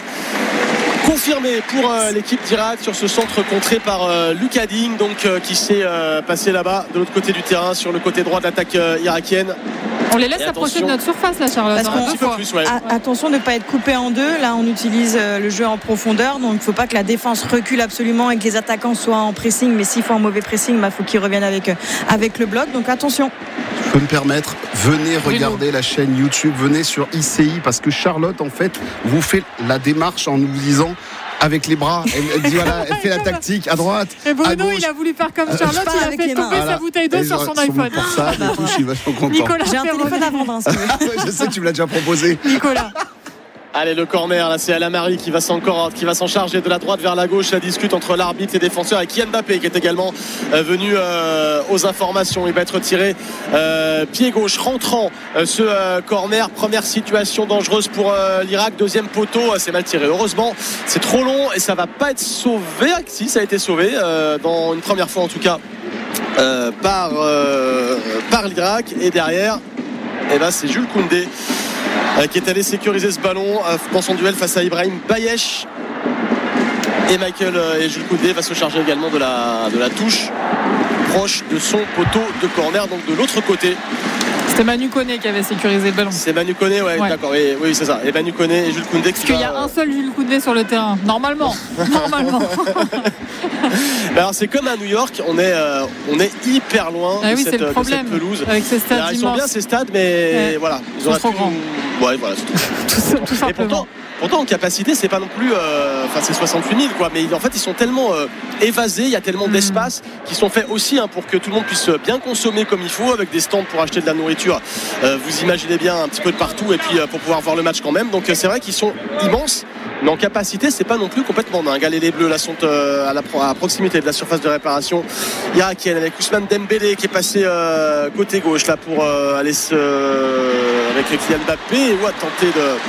S1: confirmé pour euh, l'équipe d'Irak sur ce centre contré par euh, Lucas Digne, donc euh, qui s'est euh, passé là-bas de l'autre côté du terrain sur le côté droit de l'attaque euh, irakienne.
S2: On les laisse
S1: Et
S2: approcher
S1: attention.
S2: de notre surface là, Charlotte.
S3: Parce
S2: hein,
S3: qu'on-
S2: deux
S1: Un petit peu
S2: fois.
S1: plus, ouais.
S3: A- Attention de ne pas être coupé en deux. Là, on utilise euh, le jeu en profondeur. Donc, il ne faut pas que la défense recule absolument et que les attaquants soient en pressing. Mais s'ils font un mauvais pressing, il bah, faut qu'ils reviennent avec, euh, avec le bloc. Donc, attention.
S4: Je peux me permettre, venez regarder la chaîne YouTube, venez sur I C I, parce que Charlotte, en fait, vous fait la démarche en nous disant avec les bras. Elle, elle dit voilà, elle fait la tactique à droite.
S2: Et
S4: à
S2: Bruno,
S4: gauche.
S2: il a voulu faire comme
S3: je
S2: Charlotte,
S3: pars
S2: il a
S3: avec
S2: fait
S3: les mains.
S2: tomber
S4: Voilà.
S2: sa bouteille d'eau
S4: Et
S2: sur
S4: genre,
S2: son iPhone.
S4: Pour ça, du coup, je suis vachement content.
S2: Nicolas
S3: J'ai un
S2: Ferronnet.
S3: téléphone à vendre, hein, si tu veux.
S4: Ouais, je sais que tu me l'as déjà proposé.
S2: Nicolas.
S1: Allez, le corner, là c'est Alamari qui va s'en qui va s'en charger de la droite vers la gauche. La discute entre l'arbitre et les défenseurs et Kylian Mbappé qui est également euh, venu euh, aux informations. Il va être tiré euh, pied gauche rentrant euh, ce euh, corner. Première situation dangereuse pour euh, l'Irak. Deuxième poteau, euh, c'est mal tiré. Heureusement, c'est trop long et ça va pas être sauvé. Ah, si, ça a été sauvé euh, dans une première fois en tout cas euh, par, euh, par l'Irak. Et derrière, eh ben, c'est Jules Koundé Euh, qui est allé sécuriser ce ballon euh, dans son duel face à Ibrahim Bayesh. Et Michael euh, et Jules Koundé va se charger également de la, de la touche proche de son poteau de corner, donc de l'autre côté.
S2: C'était Manu Koné qui avait sécurisé le ballon.
S1: C'est Manu Koné, ouais,
S2: Ouais.
S1: d'accord, oui, oui c'est ça. Et Manu Koné et Jules Koundé qui
S2: Parce qu'il y
S1: va,
S2: a un seul Jules Koundé sur le terrain. Normalement. Normalement.
S1: Alors c'est comme à New York, on est, euh, on est hyper loin
S2: Ah
S1: de,
S2: oui,
S1: cette,
S2: c'est le
S1: de
S2: problème.
S1: cette pelouse.
S2: Avec ces stades
S1: Alors, ils sont
S2: immenses.
S1: bien ces stades, mais
S2: Ouais.
S1: voilà,
S2: Ils sont
S1: auraient
S2: trop
S1: pu
S2: grands.
S1: nous- Ouais, voilà, c'est tout.
S2: tout, tout
S1: Et
S2: simplement.
S1: pourtant, pourtant en capacité c'est pas non plus euh, enfin c'est soixante-huit mille quoi, mais en fait ils sont tellement euh, évasés, il y a tellement
S2: Mm.
S1: d'espace qui sont faits aussi hein, pour que tout le monde puisse bien consommer comme il faut, avec des stands pour acheter de la nourriture, euh, vous imaginez bien, un petit peu de partout, et puis euh, pour pouvoir voir le match quand même. Donc euh, c'est vrai qu'ils sont immenses, mais en capacité c'est pas non plus complètement dingue. Allez, les bleus là sont euh, à, la, à proximité de la surface de réparation irakienne, avec Ousmane Dembélé qui est passé euh, côté gauche là pour euh, aller se euh, avec Kylian Mbappé ou à tenter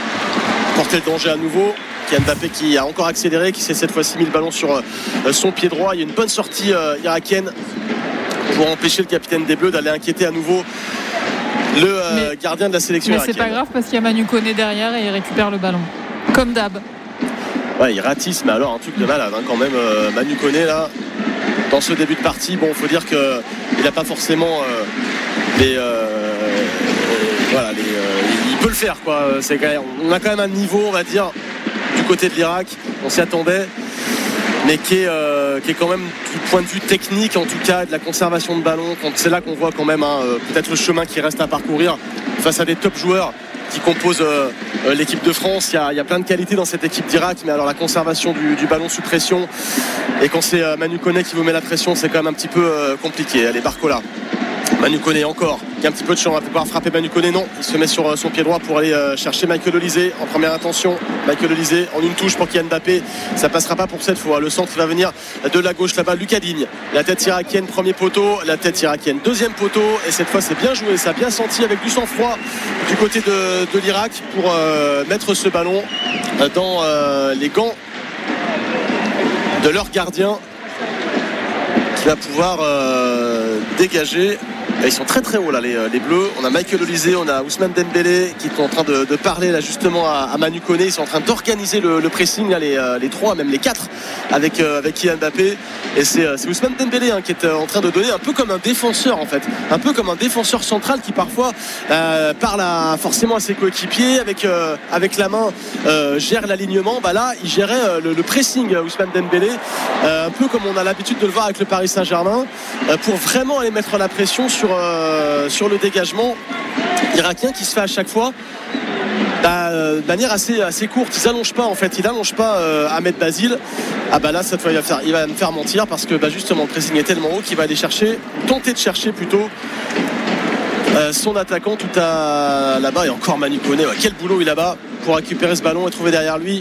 S1: de porter le danger à nouveau. Kylian Mbappé qui a encore accéléré, qui s'est cette fois-ci mis le ballon sur euh, son pied droit. Il y a une bonne sortie euh, irakienne pour empêcher le capitaine des Bleus d'aller inquiéter à nouveau le euh,
S2: Mais-
S1: gardien de la sélection
S2: Mais c'est
S1: irakienne.
S2: pas grave parce qu'il y a Manu Koné derrière et il récupère le ballon. Comme d'hab.
S1: Ouais, il ratisse, mais alors un truc de malade hein, quand même. euh, Manu Koné là, dans ce début de partie, bon, faut dire que il n'a pas forcément euh, les, euh, voilà, les, euh, il peut le faire quoi. C'est quand même, on a quand même un niveau, on va dire, du côté de l'Irak, on s'y attendait, mais qui est, euh, qui est quand même du point de vue technique, en tout cas, de la conservation de ballon. Quand c'est là qu'on voit quand même hein, euh, peut-être le chemin qui reste à parcourir face à des top joueurs qui composent euh, euh, l'équipe de France. Il y, a, il y a plein de qualités dans cette équipe d'Irak, mais alors la conservation du, du ballon sous pression, et quand c'est euh, Manu Koné qui vous met la pression, c'est quand même un petit peu euh, compliqué. Allez, Barcola, Manu Koné encore, il y a un petit peu de champ, on va pouvoir frapper Manu Koné, non, il se met sur euh, son pied droit pour aller euh, chercher Michael Olysée en première intention. Michael Olysée en une touche pour Kylian Mbappé, ça passera pas pour cette fois. Le centre va venir de la gauche là-bas, Lucas Digne, la tête irakienne, premier poteau, la tête irakienne, deuxième poteau, et cette fois c'est bien joué, ça a bien senti avec du sang-froid du côté de, de l'Irak pour euh, mettre ce ballon dans euh, les gants de leur gardien, qui va pouvoir euh, dégager Et ils sont très très hauts là, les, les Bleus. On a Michael Olise, on a Ousmane Dembélé qui sont en train de, de parler là justement à, à Manu Koné. Ils sont en train d'organiser le, le pressing là, les, les trois, même les quatre avec, euh, avec Kylian Mbappé. Et c'est, c'est Ousmane Dembélé hein, qui est en train de donner un peu comme un défenseur en fait, un peu comme un défenseur central qui parfois euh, parle à, forcément à ses coéquipiers avec, euh, avec la main euh, gère l'alignement. Bah là il gérait euh, le, le pressing Ousmane Dembélé, euh, un peu comme on a l'habitude de le voir avec le Paris Saint-Germain, euh, pour vraiment aller mettre la pression sur, euh, sur le dégagement irakien qui se fait à chaque fois bah, de manière assez, assez courte. Ils allongent pas en fait, ils allongent pas euh, Ahmed Basile. Ah bah là cette fois il va, faire, il va me faire mentir parce que bah, justement le pressing est tellement haut qu'il va aller chercher, tenter de chercher plutôt euh, son attaquant tout à là-bas. Et encore Manu Koné, ouais, quel boulot il a là-bas pour récupérer ce ballon et trouver derrière lui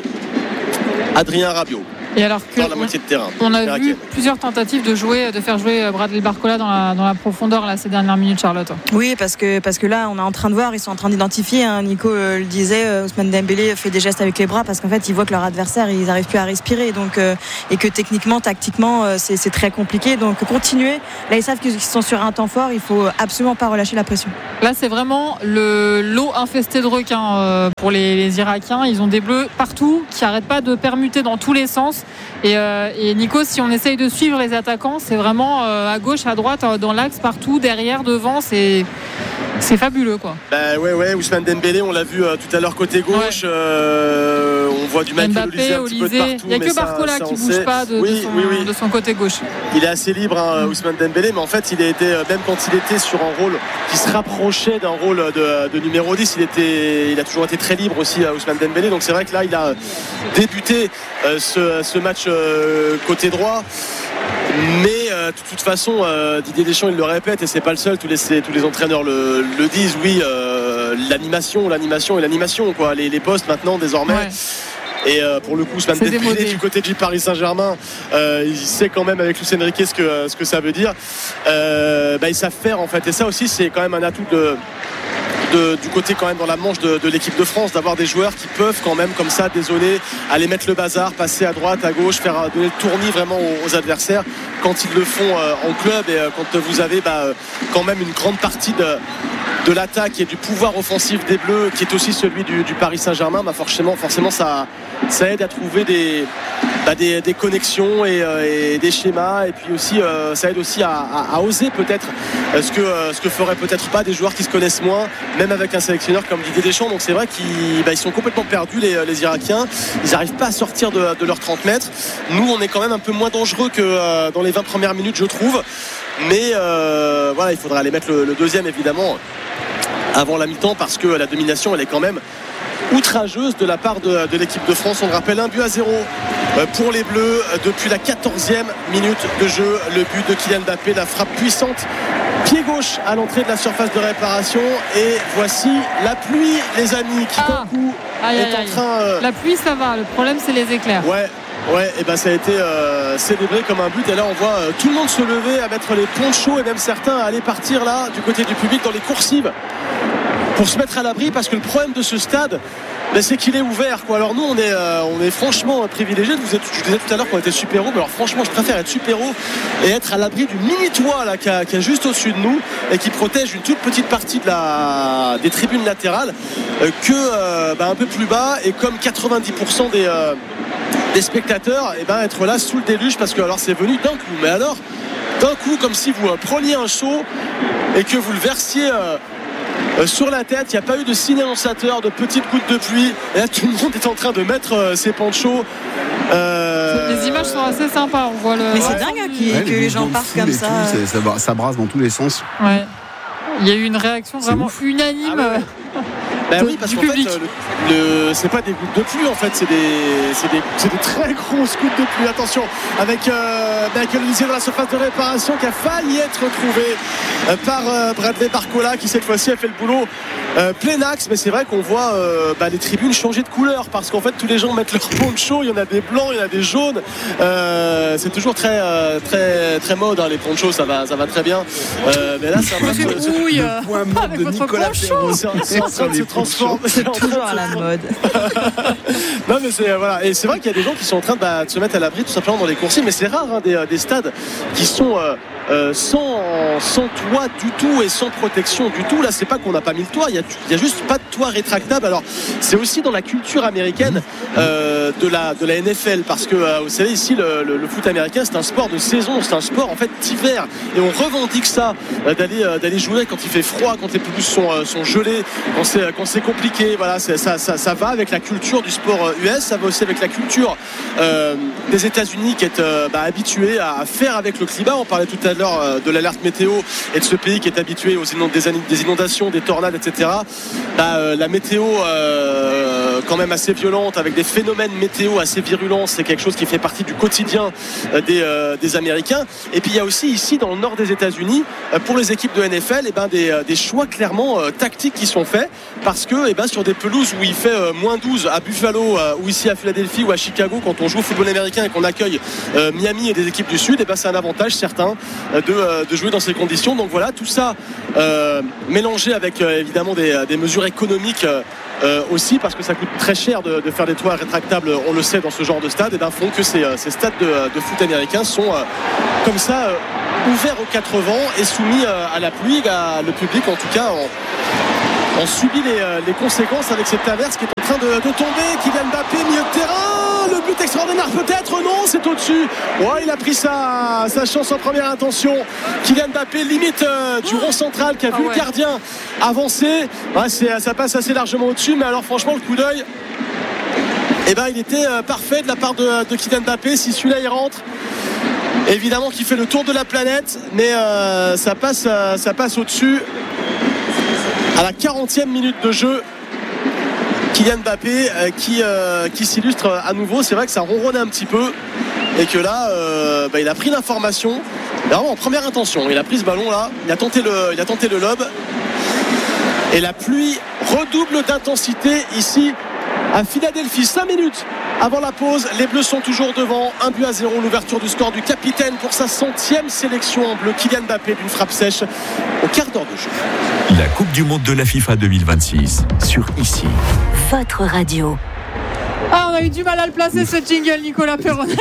S1: Adrien Rabiot.
S2: Et alors que
S1: dans la moitié de terrain.
S2: On a vu plusieurs tentatives de jouer, de faire jouer Bradley Barcola dans la, dans la profondeur là, ces dernières minutes, Charlotte.
S3: Oui, parce que, parce que là, on est en train de voir, ils sont en train d'identifier. Hein, Nico euh, le disait, euh, Ousmane Dembélé fait des gestes avec les bras parce qu'en fait, ils voient que leur adversaire, ils n'arrivent plus à respirer. Donc, euh, et que techniquement, tactiquement, euh, c'est, c'est très compliqué. Donc, continuer. Là, ils savent qu'ils sont sur un temps fort. Il faut absolument pas relâcher la pression.
S2: Là, c'est vraiment le lot infesté de requins euh, pour les, les Irakiens. Ils ont des bleus partout qui n'arrêtent pas de permuter dans tous les sens. Et, euh, et Nico, si on essaye de suivre les attaquants, c'est vraiment euh, à gauche, à droite, dans l'axe, partout, derrière, devant, c'est, c'est fabuleux quoi.
S1: Bah ouais ouais, Ousmane Dembélé, on l'a vu euh, tout à l'heure côté gauche, ouais. euh, on voit du Michael Olise un petit peu de partout.
S2: Il n'y a que Barcola qui ne bouge sait. pas de, oui, de, son, oui, oui. de son côté gauche.
S1: Il est assez libre hein, Ousmane Dembélé, mais en fait il a été, même quand il était sur un rôle qui se rapprochait d'un rôle de, de numéro dix, il, était, il a toujours été très libre aussi Ousmane Dembélé, donc c'est vrai que là il a débuté euh, ce, ce match euh, côté droit. Mais euh, de toute façon euh, Didier Deschamps il le répète et c'est pas le seul, tous les, tous les entraîneurs le, le disent, oui euh, l'animation l'animation et l'animation quoi, les, les postes maintenant désormais ouais. Et euh, pour le coup Ousmane Dembélé du côté du Paris Saint-Germain euh, il sait quand même avec Luis Enrique ce que, ce que ça veut dire, euh, bah, ils savent faire en fait, et ça aussi c'est quand même un atout de De, du côté quand même dans la manche de, de l'équipe de France, d'avoir des joueurs qui peuvent quand même comme ça dézonner, aller mettre le bazar, passer à droite, à gauche, faire donner le tournis vraiment aux, aux adversaires quand ils le font euh, en club, et euh, quand vous avez bah, quand même une grande partie de, de l'attaque et du pouvoir offensif des Bleus qui est aussi celui du, du Paris Saint-Germain, bah forcément, forcément ça, ça aide à trouver des, bah des, des connexions et, euh, et des schémas, et puis aussi euh, ça aide aussi à, à, à oser peut-être euh, ce que euh, ce que feraient peut-être pas des joueurs qui se connaissent moins, même avec un sélectionneur comme Didier Deschamps. Donc c'est vrai qu'ils bah, ils sont complètement perdus les, les Irakiens, ils n'arrivent pas à sortir de, de leurs trente mètres. Nous on est quand même un peu moins dangereux que euh, dans les vingt premières minutes je trouve, mais euh, voilà, il faudra aller mettre le, le deuxième évidemment avant la mi-temps, parce que la domination elle est quand même outrageuse de la part de, de l'équipe de France. On le rappelle, un but à zéro pour les Bleus depuis la quatorzième minute de jeu. Le but de Kylian Mbappé, la frappe puissante pied gauche à l'entrée de la surface de réparation. Et voici la pluie les amis qui
S2: ah.
S1: d'un coup
S2: aïe,
S1: est
S2: aïe,
S1: en
S2: aïe.
S1: train euh...
S2: la pluie ça va, le problème c'est les éclairs.
S1: Ouais Ouais, et ben ça a été euh, célébré comme un but. Et là on voit euh, tout le monde se lever, à mettre les ponchos, et même certains à aller partir là du côté du public dans les coursives pour se mettre à l'abri, parce que le problème de ce stade, ben, c'est qu'il est ouvert quoi. Alors nous on est, euh, on est franchement privilégiés. Vous êtes, je disais tout à l'heure qu'on était super-héros, mais alors franchement je préfère être super-héros et être à l'abri du mini toit là qui est juste au-dessus de nous et qui protège une toute petite partie de la, des tribunes latérales euh, que euh, ben, un peu plus bas, et comme quatre-vingt-dix pour cent des, euh, des spectateurs, et ben être là sous le déluge, parce que alors c'est venu d'un coup, mais alors d'un coup comme si vous euh, preniez un seau et que vous le versiez euh, Euh, sur la tête. Il n'y a pas eu de signe annonçateur, de petites gouttes de pluie, et là tout le monde est en train de mettre euh, ses ponchos.
S2: Euh... les images sont assez sympas, on voit le...
S3: mais c'est dingue qui, ouais, que les, les gens partent comme ça
S4: tout, ça, ça brasse dans tous les sens.
S2: Ouais. Il y a eu une réaction c'est vraiment ouf. unanime.
S1: Ah ouais. Ben oui, parce qu'en fait, le, le, c'est pas des gouttes de pluie, en fait, c'est des, c'est des, c'est des très grosses gouttes de pluie. Attention, avec euh, Michael Olise dans la surface de réparation qui a failli être retrouvé euh, par euh, Bradley Barcola, qui cette fois-ci a fait le boulot Euh, plein axe, mais c'est vrai qu'on voit euh, bah, les tribunes changer de couleur parce qu'en fait tous les gens mettent leur poncho, il y en a des blancs, il y en a des jaunes. Euh, c'est toujours très euh, très très mode hein, les ponchos, ça va ça va très bien. Euh, mais là c'est un
S2: Monsieur
S1: peu
S2: Brouille,
S4: Le point mort
S2: avec
S4: de
S2: votre
S4: Nicolas
S2: poncho.
S4: Perrault.
S1: c'est en, c'est en train de se transformer. C'est en train de
S3: Toujours à
S1: se
S3: la mode.
S1: Non mais c'est voilà, et c'est vrai qu'il y a des gens qui sont en train bah, de se mettre à l'abri tout simplement dans les coursiers, mais c'est rare hein, des, des stades qui sont euh, euh, sans, sans toit du tout et sans protection du tout. Là c'est pas qu'on n'a pas mis le toit, il y a, il y a juste pas de toit rétractable. Alors c'est aussi dans la culture américaine euh, de, la, de la N F L parce que euh, vous savez ici le, le, le foot américain c'est un sport de saison, c'est un sport en fait d'hiver et on revendique ça euh, d'aller, euh, d'aller jouer quand il fait froid, quand les pelouses sont, euh, sont gelées, quand c'est, quand c'est compliqué. Voilà, c'est, ça, ça, ça va avec la culture du sport U S, ça va aussi avec la culture euh, des États-Unis qui est euh, bah, habitué à faire avec le climat. On parlait tout à l'heure euh, de l'alerte météo et de ce pays qui est habitué aux inond- des inondations, des tornades, et cetera. Bah, euh, la météo euh, quand même assez violente avec des phénomènes météo assez virulents, c'est quelque chose qui fait partie du quotidien euh, des, euh, des Américains. Et puis il y a aussi ici dans le nord des États-Unis euh, pour les équipes de N F L et ben, des, des choix clairement euh, tactiques qui sont faits parce que et ben, sur des pelouses où il fait euh, moins douze à Buffalo euh, ou ici à Philadelphie ou à Chicago quand on joue au football américain et qu'on accueille euh, Miami et des équipes du Sud, et ben, c'est un avantage certain euh, de, euh, de jouer dans ces conditions. Donc voilà, tout ça euh, mélangé avec euh, évidemment des, des mesures économiques euh, euh, aussi parce que ça coûte très cher de, de faire des toits rétractables, on le sait dans ce genre de stade, et ben, font que ces, ces stades de, de foot américains sont euh, comme ça euh, ouverts aux quatre vents et soumis euh, à la pluie. À, le public en tout cas en, en subit les, les conséquences avec cette averse qui est en train de, de tomber. Kylian Mbappé, milieu de terrain, le but extraordinaire peut-être, non, c'est au-dessus. Ouais, il a pris sa, sa chance en première intention. Kylian Mbappé, limite euh, du rond central qui a vu ah ouais. le gardien avancer. Ouais, c'est, ça passe assez largement au-dessus, mais alors franchement le coup d'œil, eh ben, il était euh, parfait de la part de, de Kylian Mbappé. Si celui-là il rentre, évidemment qu'il fait le tour de la planète, mais euh, ça passe, euh, ça passe au-dessus. À la quarantième minute de jeu, Kylian Mbappé euh, qui, euh, qui s'illustre à nouveau. C'est vrai que ça ronronne un petit peu et que là euh, bah, il a pris l'information vraiment en première intention. Il a pris ce ballon là, il a tenté le, il a tenté le lob et la pluie redouble d'intensité ici à Philadelphie. Cinq minutes avant la pause, les Bleus sont toujours devant, un but à zéro, l'ouverture du score du capitaine pour sa centième sélection en bleu, Kylian Mbappé, d'une frappe sèche au quart d'heure de jeu.
S5: La Coupe du Monde de la FIFA deux mille vingt-six sur Ici.
S6: Votre radio.
S2: Ah, on a eu du mal à le placer ce jingle, Nicolas Perronnet.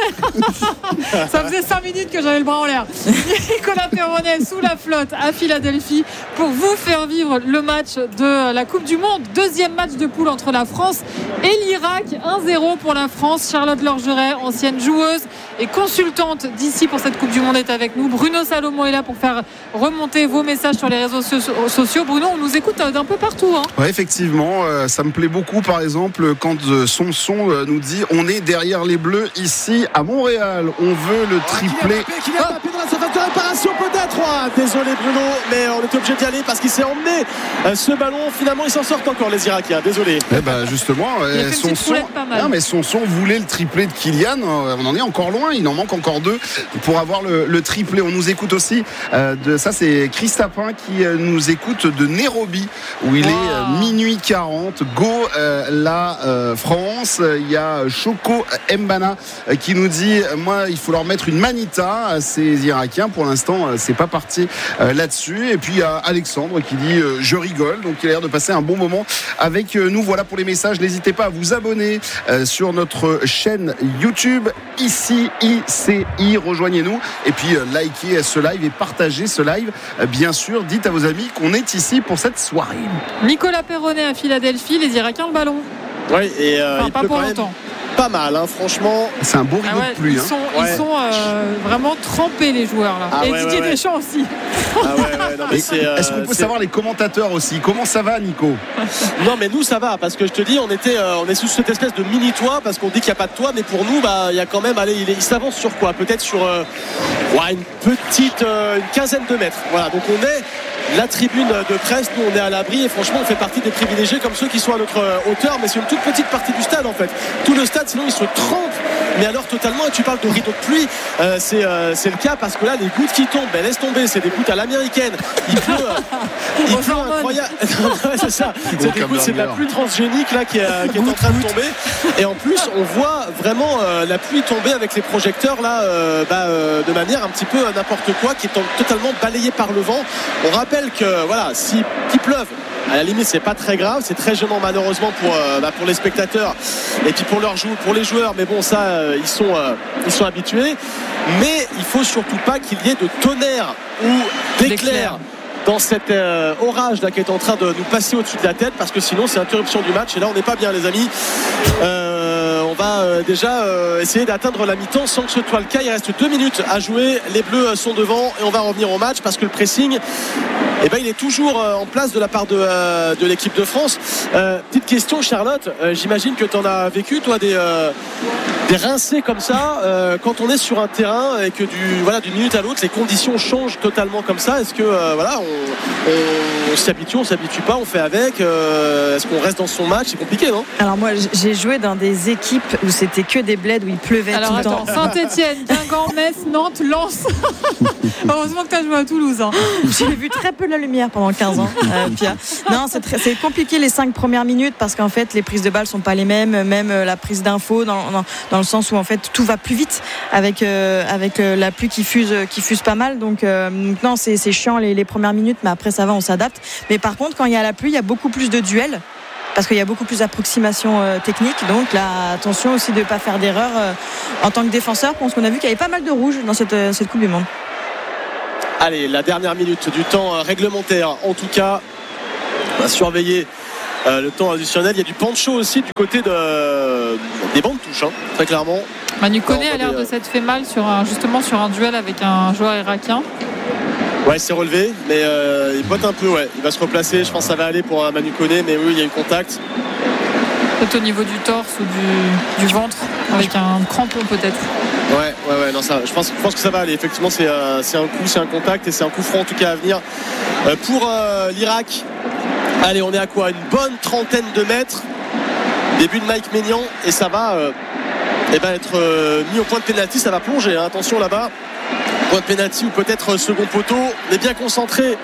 S2: Ça faisait cinq minutes que j'avais le bras en l'air. Nicolas Perronnet sous la flotte à Philadelphie pour vous faire vivre le match de la Coupe du Monde. Deuxième match de poule entre la France et l'Irak. un zéro pour la France. Charlotte Lorgeret, ancienne joueuse et consultante d'ici pour cette Coupe du Monde, est avec nous. Bruno Salomon est là pour faire remonter vos messages sur les réseaux sociaux. Bruno, on nous écoute d'un peu partout. Hein.
S4: Ouais, effectivement, euh, ça me plaît beaucoup. Par exemple, quand euh, son son euh, nous dit on est derrière les Bleus ici à Montréal. On veut le triplé.
S1: Oh, Kylian Mbappé dans la surface de réparation peut-être. Oh, désolé Bruno, mais on était obligé d'y aller parce qu'il s'est emmené euh, ce ballon. Finalement, ils s'en sortent encore les Irakiens. Désolé.
S4: Eh ben justement, euh, son son. Non, mais son son voulait le triplé de Kylian. Euh, on en est encore loin. Il en manque encore deux pour avoir le, le triplé. On nous écoute aussi. Euh, de ça, c'est Christapin qui euh, nous écoute de Nairobi où il wow. est euh, minuit quarante. Go euh, la euh, France. Il y a Choco Mbana euh, qui nous dit euh, moi, il faut leur mettre une manita à ces Irakiens. Pour l'instant, euh, c'est pas parti euh, là-dessus. Et puis il y a Alexandre qui dit euh, je rigole. Donc il a l'air de passer un bon moment avec euh, nous. Voilà pour les messages. N'hésitez pas à vous abonner euh, sur notre chaîne YouTube Ici I C I. Rejoignez-nous et puis euh, likez ce live et partagez ce live. Euh, bien sûr, dites à vos amis qu'on est ici pour cette soirée.
S2: Nicolas Perronnet à Philadelphie, les Irakiens le ballon.
S1: Oui, et euh,
S2: enfin,
S1: il
S2: pas
S1: peut
S2: pour
S1: quand
S2: longtemps.
S1: Même pas mal, hein, franchement.
S4: C'est un beau rideau
S2: ah ouais,
S4: de pluie.
S2: Ils
S4: hein.
S2: sont,
S1: ouais.
S2: ils sont euh, vraiment trempés les joueurs là.
S1: Ah
S2: et
S1: ouais,
S2: Didier
S1: ouais, ouais.
S2: Deschamps aussi.
S1: Ah ouais, ouais, non, mais c'est, euh,
S4: Est-ce qu'on peut
S1: c'est...
S4: savoir les commentateurs aussi? Comment ça va, Nico?
S1: Non, mais nous ça va parce que je te dis, on était, euh, on est sous cette espèce de mini toit parce qu'on dit qu'il n'y a pas de toit, mais pour nous, bah, il y a quand même, allez, il, est, il s'avance sur quoi? Peut-être sur euh, ouais, une petite, euh, une quinzaine de mètres. Voilà, donc on est la tribune de presse, nous on est à l'abri et franchement on fait partie des privilégiés comme ceux qui sont à notre hauteur, mais c'est une toute petite partie du stade en fait. Tout le stade sinon il se trempe mais alors totalement. Et tu parles de rideau de pluie, euh, c'est, euh, c'est le cas parce que là les gouttes qui tombent, ben laisse tomber, c'est des gouttes à l'américaine. Il pleut, euh, il pleut incroyable. Ouais, c'est ça. C'est des gouttes, c'est de la pluie transgénique là qui est, qui est en train de tomber. Et en plus, on voit vraiment euh, la pluie tomber avec les projecteurs là, euh, bah, euh, de manière un petit peu n'importe quoi, qui est totalement balayée par le vent. On rappelle que voilà, si qu'il pleuve, à la limite c'est pas très grave, c'est très gênant malheureusement pour, euh, bah, pour les spectateurs et puis pour leurs jou- pour les joueurs, mais bon ça euh, ils sont euh, ils sont habitués. Mais il faut surtout pas qu'il y ait de tonnerre ou d'éclair dans cet euh, orage là qui est en train de nous passer au-dessus de la tête, parce que sinon c'est interruption du match et là on n'est pas bien les amis. Euh, on va euh, déjà euh, essayer d'atteindre la mi-temps sans que ce soit le cas. Il reste deux minutes à jouer, les Bleus sont devant et on va revenir au match parce que le pressing, eh ben, il est toujours euh, en place de la part de, euh, de l'équipe de France. Euh, petite question Charlotte, euh, j'imagine que tu en as vécu toi des, euh, des rincés comme ça euh, quand on est sur un terrain et que du, voilà, d'une minute à l'autre les conditions changent totalement comme ça. Est-ce que euh, voilà, on On, on s'habitue, on s'habitue pas, on fait avec. Euh, est-ce qu'on reste dans son match? C'est compliqué, non?
S3: Alors moi, j'ai joué dans des équipes où c'était que des bleds, où il pleuvait
S2: Alors,
S3: tout le
S2: attends,
S3: temps.
S2: Saint-Etienne, Guingamp, Metz, Nantes, Lens. Heureusement que tu as joué à Toulouse. Hein.
S3: J'ai vu très peu de la lumière pendant quinze ans, euh, Pia. Non, c'est, très, c'est compliqué les cinq premières minutes parce qu'en fait, les prises de balles sont pas les mêmes, même la prise d'infos, dans, dans, dans le sens où en fait tout va plus vite avec euh, avec euh, la pluie qui fuse, qui fuse pas mal. Donc, euh, donc non, c'est, c'est chiant les, les premières minutes, mais après ça va, on s'adapte. Mais par contre, quand il y a la pluie, il y a beaucoup plus de duels parce qu'il y a beaucoup plus d'approximations euh, techniques. Donc là, attention aussi de ne pas faire d'erreur euh, en tant que défenseur, parce qu'on a vu qu'il y avait pas mal de rouges dans cette, euh, cette Coupe du Monde.
S1: Allez, la dernière minute du temps réglementaire. En tout cas, on va surveiller euh, le temps additionnel. Il y a du pancho aussi du côté de, des bancs de touche, hein, très clairement.
S2: Manu Koné a l'air de s'être fait mal sur un, justement sur un duel avec un joueur irakien.
S1: Ouais, il s'est relevé, mais euh, il botte un peu, ouais. Il va se replacer, je pense que ça va aller pour Manu Koné, mais oui, il y a eu contact.
S2: Peut-être au niveau du torse ou du, du ventre, avec un crampon peut-être.
S1: Ouais, ouais, ouais, non, ça, je pense, je pense que ça va aller. Effectivement, c'est, euh, c'est un coup, c'est un contact et c'est un coup franc en tout cas à venir euh, pour euh, l'Irak. Allez, on est à quoi? Une bonne trentaine de mètres. Début de Mike Maignan et ça va euh, eh ben, être euh, mis au point de pénalty. Ça va plonger, hein. Attention là-bas. Point de pénalty ou peut-être second poteau. On est bien concentré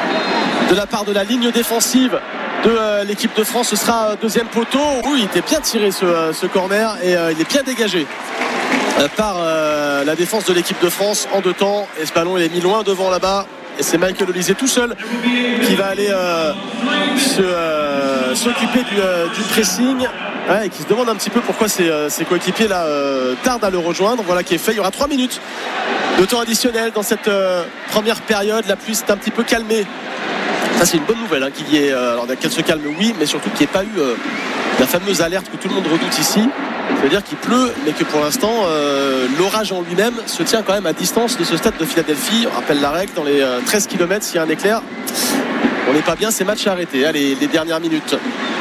S1: de la part de la ligne défensive de euh, l'équipe de France. Ce sera deuxième poteau. Oui, il était bien tiré ce, euh, ce corner et euh, il est bien dégagé euh, par euh, la défense de l'équipe de France en deux temps. Et ce ballon il est mis loin devant là-bas. Et c'est Michael Olise tout seul qui va aller euh, se, euh, s'occuper du, euh, du pressing. Ouais, et qui se demande un petit peu pourquoi ses, euh, ses coéquipiers là euh, tardent à le rejoindre. Voilà qui est fait. Il y aura trois minutes de temps additionnel dans cette euh, première période. La pluie s'est un petit peu calmée. Ça c'est une bonne nouvelle hein, qu'il y ait, euh, alors qu'elle se calme oui, mais surtout qu'il n'y ait pas eu euh, la fameuse alerte que tout le monde redoute ici. C'est-à-dire qu'il pleut, mais que pour l'instant euh, l'orage en lui-même se tient quand même à distance de ce stade de Philadelphie. On rappelle la règle, dans les euh, treize kilomètres, s'il y a un éclair, on n'est pas bien, c'est match à arrêter. Allez, les dernières minutes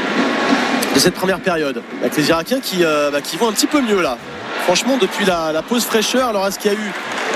S1: de cette première période avec les Irakiens qui, euh, bah, qui vont un petit peu mieux là. Franchement, depuis la, la pause fraîcheur, alors est-ce qu'il y a eu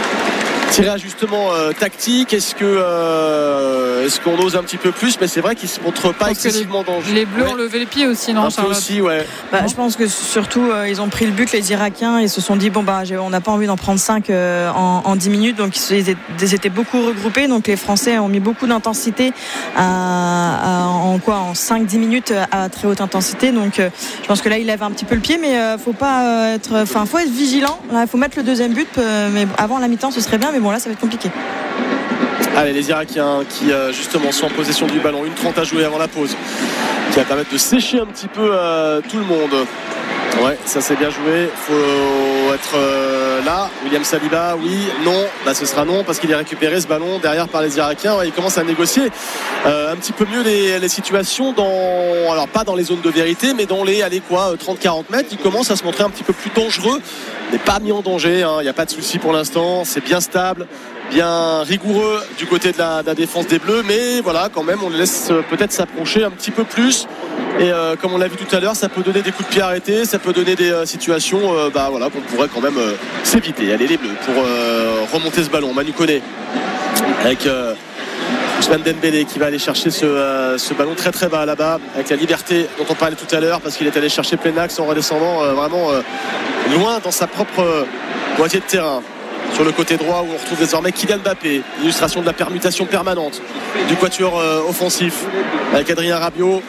S1: tiré ajustement euh, tactique? Est-ce que euh, est-ce qu'on ose un petit peu plus? Mais c'est vrai qu'ils ne se montrent pas excessivement dangereux.
S2: Les Bleus ouais. ont levé les pieds aussi, non?
S1: Un peu aussi, ouais.
S3: Bah, je pense que surtout euh, ils ont pris le but, les Irakiens, ils se sont dit bon bah on n'a pas envie d'en prendre cinq euh, en, en dix minutes, donc ils étaient, ils étaient beaucoup regroupés, donc les Français ont mis beaucoup d'intensité à, à, en quoi en cinq dix minutes à très haute intensité, donc euh, je pense que là ils lèvent un petit peu le pied, mais euh, faut pas euh, être, enfin faut être vigilant. Il faut mettre le deuxième but, euh, mais avant la mi-temps ce serait bien, mais bon là ça va être compliqué.
S1: Allez, les Irakiens qui euh, justement sont en possession du ballon, une trente à jouer avant la pause, qui va permettre de sécher un petit peu euh, tout le monde. Ouais, ça c'est bien joué. Faut être euh, là. William Saliba, oui, non. Là, ce sera non parce qu'il est récupéré ce ballon derrière par les Irakiens. Ouais, il commence à négocier euh, un petit peu mieux les, les situations dans, alors pas dans les zones de vérité, mais dans les, allez quoi, trente quarante mètres. Il commence à se montrer un petit peu plus dangereux. Mais pas mis en danger. Il n'y a pas de souci pour l'instant. C'est bien stable, bien rigoureux du côté de la, de la défense des Bleus. Mais voilà, quand même, on les laisse peut-être s'approcher un petit peu plus. Et euh, comme on l'a vu tout à l'heure, ça peut donner des coups de pied arrêtés, ça peut donner des euh, situations euh, bah, voilà, qu'on pourrait quand même euh, s'éviter. Allez les Bleus pour euh, remonter ce ballon. Manu Koné avec euh, Ousmane Dembélé qui va aller chercher ce, euh, ce ballon très très bas là-bas avec la liberté dont on parlait tout à l'heure parce qu'il est allé chercher plein axe en redescendant euh, vraiment euh, loin dans sa propre moitié de terrain. Sur le côté droit où on retrouve désormais Kylian Mbappé, illustration de la permutation permanente du quatuor euh, offensif avec Adrien Rabiot.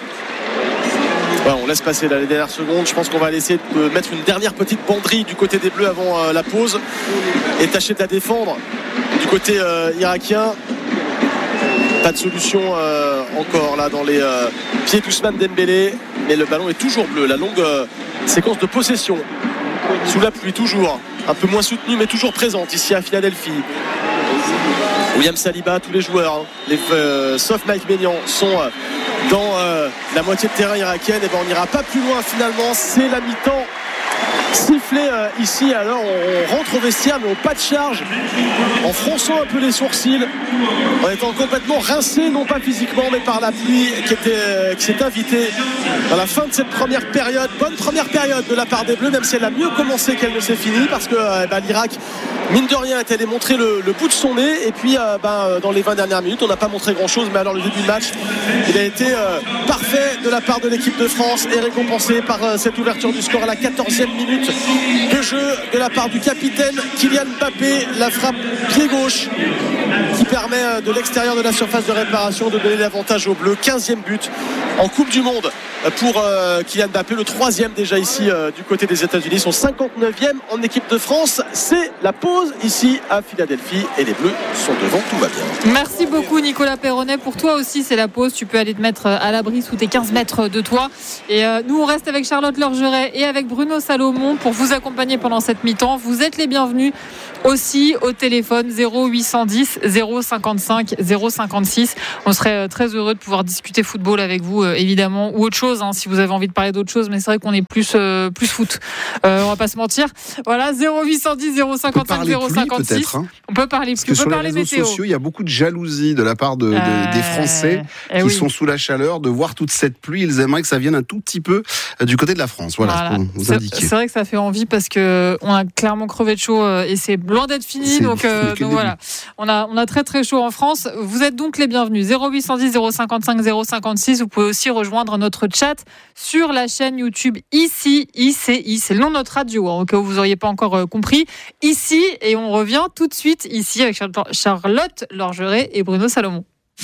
S1: Ouais, on laisse passer là, les dernières secondes. Je pense qu'on va laisser de mettre une dernière petite banderie du côté des Bleus avant euh, la pause et tâcher de la défendre du côté euh, irakien. Pas de solution euh, encore là dans les euh, pieds d'Ousmane Dembélé, mais le ballon est toujours bleu. La longue euh, séquence de possession sous la pluie, toujours un peu moins soutenue mais toujours présente ici à Philadelphie. William Saliba, tous les joueurs hein, les, euh, sauf Mike Maignan sont euh, dans euh, la moitié de terrain irakienne. Et ben on n'ira pas plus loin finalement, c'est la mi-temps sifflé euh, ici. Alors on rentre au vestiaire mais au pas de charge, en fronçant un peu les sourcils, en étant complètement rincé, non pas physiquement mais par la pluie qui, était, euh, qui s'est invitée dans la fin de cette première période. Bonne première période de la part des Bleus, même si elle a mieux commencé qu'elle ne s'est finie, parce que euh, bah, l'Irak mine de rien est allé montrer le, le bout de son nez. Et puis euh, bah, dans les vingt dernières minutes on n'a pas montré grand chose, mais alors le début de match il a été euh, parfait de la part de l'équipe de France et récompensé par euh, cette ouverture du score à la quatorzième minute de jeu de la part du capitaine Kylian Mbappé. La frappe pied gauche qui permet de l'extérieur de la surface de réparation de donner l'avantage aux Bleus. quinzième but en Coupe du Monde pour euh, Kylian Mbappé, le troisième déjà ici euh, du côté des États-Unis, son cinquante-neuvième en équipe de France. C'est la pause ici à Philadelphie et les Bleus sont devant, tout va bien.
S2: Merci beaucoup Nicolas Perronnet. Pour toi aussi c'est la pause, tu peux aller te mettre à l'abri sous tes quinze mètres de toi. Et euh, nous on reste avec Charlotte Lorgeret et avec Bruno Salomon pour vous accompagner pendant cette mi-temps. Vous êtes les bienvenus aussi au téléphone zéro huit cent dix zéro cinquante-cinq zéro cinquante-six. On serait très heureux de pouvoir discuter football avec vous euh, évidemment, ou autre chose hein, si vous avez envie de parler d'autre chose, mais c'est vrai qu'on est plus, euh, plus foot, euh, on va pas se mentir. Voilà, zéro huit cent dix zéro cinquante-cinq zéro cinquantasix.
S4: Hein.
S2: On peut parler
S4: plus, on peut
S2: sur
S4: parler
S2: les
S4: réseaux sociaux, il y a beaucoup de jalousie de la part de, de,
S2: euh,
S4: des Français qui
S2: oui.
S4: sont sous la chaleur de voir toute cette pluie. Ils aimeraient que ça vienne un tout petit peu du côté de la France. Voilà,
S2: voilà.
S4: pour vous
S2: c'est,
S4: indiquer.
S2: c'est vrai que ça fait envie parce que on a clairement crevé de chaud et c'est loin d'être fini.
S4: C'est
S2: donc, euh, donc voilà, on a on a très très chaud en France. Vous êtes donc les bienvenus. zéro huit cent dix zéro cinquante-cinq zéro cinquante-six. Vous pouvez aussi rejoindre notre chat sur la chaîne YouTube ici I C I. C'est le nom de notre radio, hein, au cas où vous n'auriez pas encore euh, compris. Ici, et on revient tout de suite ici avec Charlotte Lorgeret et Bruno Salomon.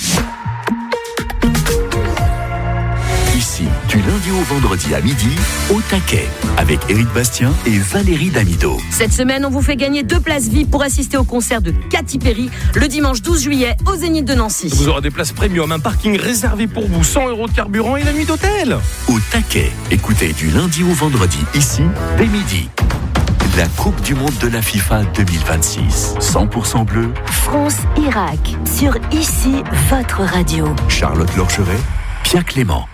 S5: Ici, du lundi au vendredi à midi, au taquet, avec Éric Bastien et Valérie Damido.
S6: Cette semaine, on vous fait gagner deux places V I P pour assister au concert de Katy Perry le dimanche douze juillet au Zénith de Nancy.
S7: Vous aurez des places premium, un parking réservé pour vous, cent euros de carburant et la nuit d'hôtel.
S5: Au taquet, écoutez du lundi au vendredi, ici, dès midi. La Coupe du Monde de la FIFA deux mille vingt-six. cent pour cent bleu.
S6: France-Irak. Sur Ici, votre radio.
S5: Charlotte Lorgeret, Pierre Clément.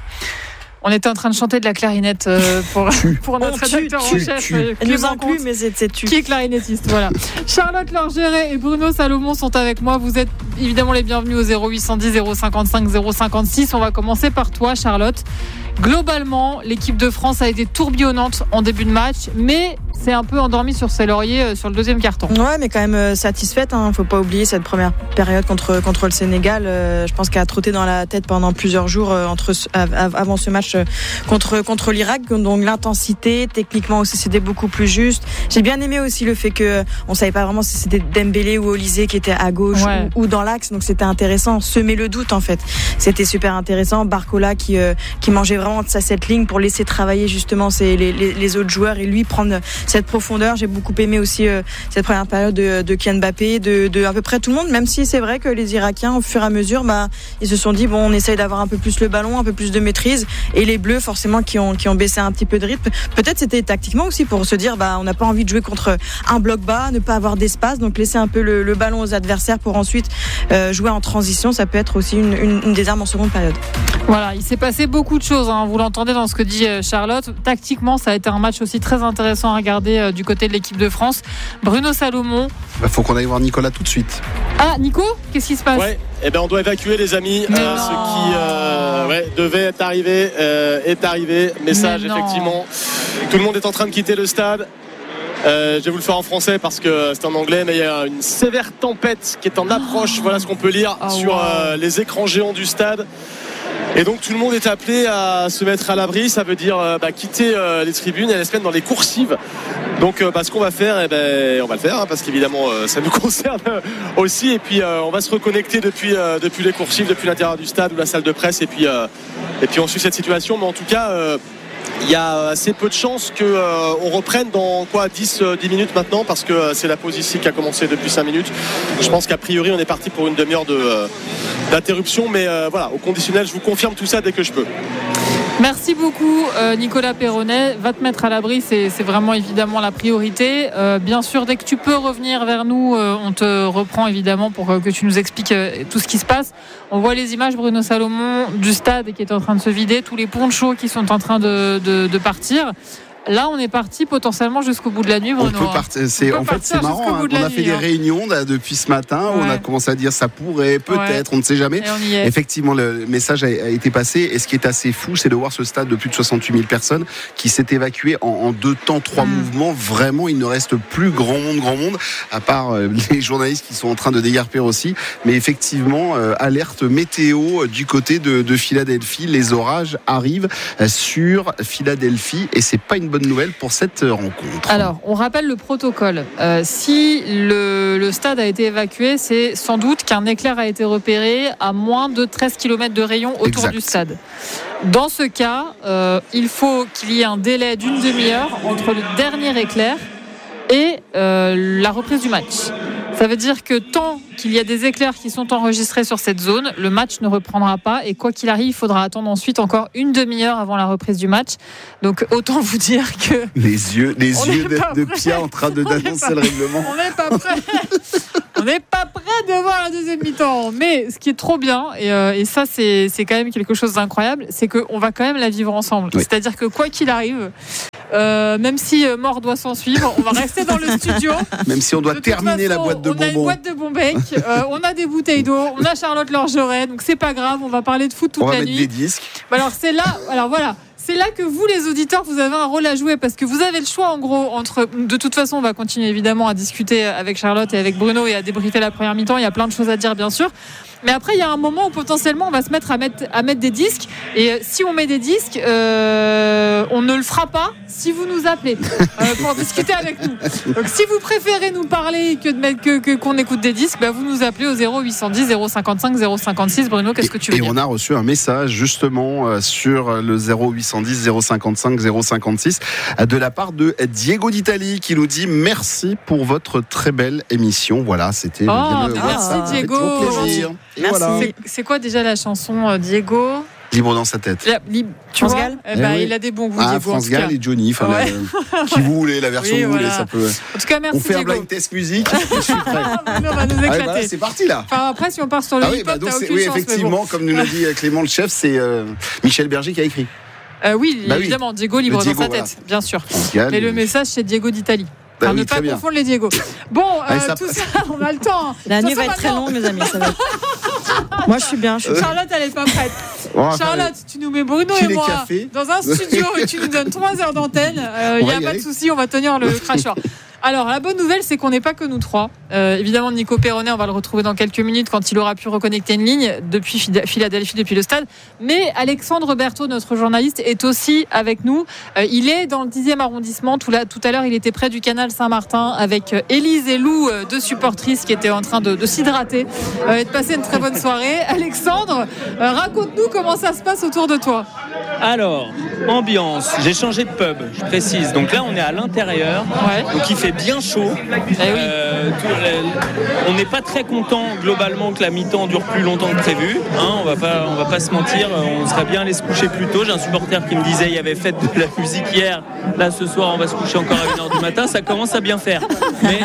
S2: On était en train de chanter de la clarinette euh, pour, pour notre rédacteur en chef.
S3: Elle nous inclut, mais c'est tu.
S2: Qui est clarinettiste, voilà. Charlotte Lorgeret et Bruno Salomon sont avec moi. Vous êtes évidemment les bienvenus au zéro huit cent dix zéro cinquante-cinq zéro cinquante-six. On va commencer par toi, Charlotte. Globalement, l'équipe de France a été tourbillonnante en début de match, mais c'est un peu endormi sur ses lauriers euh, sur le deuxième quart-temps.
S3: Ouais, mais quand même euh, satisfaite. Hein. Faut pas oublier cette première période contre contre le Sénégal. Euh, je pense qu'elle a trotté dans la tête pendant plusieurs jours euh, entre av- avant ce match euh, contre contre l'Irak. Donc l'intensité, techniquement aussi, c'était beaucoup plus juste. J'ai bien aimé aussi le fait que euh, on savait pas vraiment si c'était Dembélé ou Olysée qui était à gauche
S2: ouais.
S3: ou, ou dans l'axe. Donc c'était intéressant. Semer le doute en fait. C'était super intéressant. Barcola qui euh, qui mangeait vraiment de sa cette ligne pour laisser travailler justement ces, les, les, les autres joueurs et lui prendre cette profondeur. J'ai beaucoup aimé aussi euh, cette première période de, de Kylian Mbappé, de, de à peu près tout le monde, même si c'est vrai que les Irakiens au fur et à mesure bah, ils se sont dit bon on essaye d'avoir un peu plus le ballon, un peu plus de maîtrise, et les Bleus forcément qui ont, qui ont baissé un petit peu de rythme. Peut-être c'était tactiquement aussi pour se dire bah, on n'a pas envie de jouer contre un bloc bas, ne pas avoir d'espace, donc laisser un peu le, le ballon aux adversaires pour ensuite euh, jouer en transition. Ça peut être aussi une, une, une des armes en seconde période.
S2: Voilà, il s'est passé beaucoup de choses, hein. Vous l'entendez dans ce que dit Charlotte. Tactiquement, ça a été un match aussi très intéressant à regarder euh, du côté de l'équipe de France. Bruno Salomon.
S4: Il bah, faut qu'on aille voir Nicolas tout de suite.
S2: Ah, Nico, qu'est-ce qui se passe?
S1: Ouais, eh ben on doit évacuer les amis. Euh, ce qui euh, ouais, devait être arrivé euh, est arrivé. Message effectivement. Tout le monde est en train de quitter le stade. Euh, je vais vous le faire en français parce que c'est en anglais, mais il y a une sévère tempête qui est en approche. Voilà ce qu'on peut lire oh, sur wow. euh, les écrans géants du stade. Et donc tout le monde est appelé à se mettre à l'abri. Ça veut dire euh, bah, quitter euh, les tribunes et aller se mettre dans les coursives. Donc euh, bah, ce qu'on va faire, eh ben, on va le faire hein, parce qu'évidemment euh, ça nous concerne aussi. Et puis euh, on va se reconnecter depuis, euh, depuis les coursives, depuis l'intérieur du stade ou la salle de presse. Et puis, euh, et puis on suit cette situation. Mais en tout cas... Euh, il y a assez peu de chances qu'on euh, reprenne dans quoi dix minutes maintenant parce que euh, c'est la pause ici qui a commencé depuis cinq minutes. Je pense qu'a priori on est parti pour une demi-heure de, euh, d'interruption mais euh, voilà, au conditionnel je vous confirme tout ça dès que je peux.
S2: Merci beaucoup euh, Nicolas Perronnet. Va te mettre à l'abri, c'est, c'est vraiment évidemment la priorité. Euh, bien sûr, dès que tu peux revenir vers nous, euh, on te reprend évidemment pour euh, que tu nous expliques euh, tout ce qui se passe. On voit les images, Bruno Salomon, du stade qui est en train de se vider, tous les ponchos qui sont en train de, de, de partir. Là, on est parti potentiellement jusqu'au bout de la nuit, Bruno.
S4: On peut partir, c'est, on en fait, c'est marrant. Hein, on a fait nuit, des hein. réunions là, depuis ce matin ouais. où on a commencé à dire ça pourrait, peut-être, ouais. on ne sait jamais. Effectivement, le message a, a été passé. Et ce qui est assez fou, c'est de voir ce stade de plus de soixante-huit mille personnes qui s'est évacué en, en deux temps, trois mmh. mouvements. Vraiment, il ne reste plus grand monde, grand monde, à part euh, les journalistes qui sont en train de déguerpir aussi. Mais effectivement, euh, alerte météo du côté de, de Philadelphie. Les orages arrivent euh, sur Philadelphie et c'est pas une bonne nouvelle pour cette rencontre.
S2: Alors, on rappelle le protocole. Euh, si le, le stade a été évacué, c'est sans doute qu'un éclair a été repéré à moins de treize kilomètres de rayon autour exact. Du stade. Dans ce cas, euh, il faut qu'il y ait un délai d'une demi-heure entre le dernier éclair et euh, la reprise du match. Ça veut dire que tant qu'il y a des éclairs qui sont enregistrés sur cette zone, le match ne reprendra pas et quoi qu'il arrive, il faudra attendre ensuite encore une demi-heure avant la reprise du match. Donc autant vous dire que...
S4: Les yeux, les yeux de, de Pia en train de d'annoncer pas, le règlement.
S2: On n'est pas prêt. On n'est pas prêt de voir la deuxième mi-temps. Mais ce qui est trop bien, et, euh, et ça c'est, c'est quand même quelque chose d'incroyable, c'est qu'on va quand même la vivre ensemble. Oui. C'est-à-dire que quoi qu'il arrive, euh, même si euh, mort doit s'en suivre, on va rester dans le studio.
S4: Même si on doit terminer façon, la boîte de
S2: on
S4: bonbons.
S2: On a une boîte de bonbons, euh, on a des bouteilles d'eau, on a Charlotte Lorgeret, donc c'est pas grave, on va parler de foot toute
S4: on
S2: la
S4: va
S2: nuit.
S4: Mettre des disques.
S2: Alors c'est là, alors voilà. C'est là que vous, les auditeurs, vous avez un rôle à jouer parce que vous avez le choix, en gros, entre. De toute façon, on va continuer évidemment à discuter avec Charlotte et avec Bruno et à débriefer la première mi-temps. Il y a plein de choses à dire, bien sûr. Mais après, il y a un moment où potentiellement, on va se mettre à mettre, à mettre des disques. Et si on met des disques, euh, on ne le fera pas si vous nous appelez euh, pour discuter avec nous. Donc, si vous préférez nous parler que de mettre que, que qu'on écoute des disques, bah, vous nous appelez au zéro huit cent dix zéro cinquante-cinq zéro cinquante-six. Bruno, qu'est-ce que tu veux
S4: et
S2: dire ?
S4: Et on a reçu un message justement euh, sur le zéro huit cent dix zéro cinquante-cinq zéro cinquante-six de la part de Diego d'Italie qui nous dit merci pour votre très belle émission. Voilà, c'était.
S2: Oh, le merci ça. Diego.
S4: Plaisir.
S2: Merci. Voilà. C'est, c'est quoi déjà la chanson euh, Diego ?
S4: Libre dans sa tête.
S2: La, li, tu
S3: France
S2: vois
S3: Gall
S2: eh ben,
S4: eh oui.
S2: Il a des bons goûts.
S4: Ah,
S2: Diego,
S4: France Gall et Johnny. Enfin, ouais. la, qui vous voulez, la version oui, que vous voilà. voulez, ça peut.
S2: En tout cas, merci.
S4: On fait
S2: Diego.
S4: un blind test musique. Je suis prêt.
S2: on va nous éclater. Ah, bah,
S4: c'est parti là.
S2: Enfin, après, si on part sur le
S4: ah,
S2: hip-hop,
S4: oui, bah, donc,
S2: t'as
S4: c'est,
S2: aucune
S4: oui,
S2: chance.
S4: effectivement, bon. Comme nous l'a dit Clément le chef, c'est euh, Michel Berger qui a écrit.
S2: Euh, oui, bah, évidemment, oui. Diego libre Diego, dans sa voilà. tête, bien sûr. Gall, mais le message, c'est Diego d'Italie. Bah enfin, oui, ne pas bien. confondre les Diego. Bon, euh, Allez, ça... tout ça, on a le temps.
S3: La nuit va être très longue, mes amis. Ça va être... Moi, je suis bien. Je suis...
S2: Charlotte, elle n'est pas prête. Bon, Charlotte, tu nous mets Bruno et moi cafés. Dans un studio et tu nous donnes trois heures d'antenne. Il euh, n'y a pas de souci, on va tenir le cracheur. Alors, la bonne nouvelle, c'est qu'on n'est pas que nous trois. Euh, évidemment, Nico Perronnet, on va le retrouver dans quelques minutes quand il aura pu reconnecter une ligne depuis Philadelphie, depuis le stade. Mais Alexandre Berthaud, notre journaliste, est aussi avec nous. Euh, il est dans le dixième arrondissement. Tout, là, tout à l'heure, il était près du canal Saint-Martin avec Élise et Lou, deux supportrices qui étaient en train de, de s'hydrater euh, et de passer une très bonne soirée. Alexandre, euh, raconte-nous comment ça se passe autour de toi.
S8: Alors, ambiance. J'ai changé de pub, je précise. Donc là, on est à l'intérieur. Ouais. Donc il fait bien chaud.
S2: Eh oui.
S8: euh, tout, on n'est pas très content globalement que la mi-temps dure plus longtemps que prévu. Hein, on va pas, on va pas se mentir. On serait bien allé se coucher plus tôt. J'ai un supporter qui me disait il y avait fête de la musique hier. Là, ce soir, on va se coucher encore à une heure du matin. Ça commence à bien faire. Mais,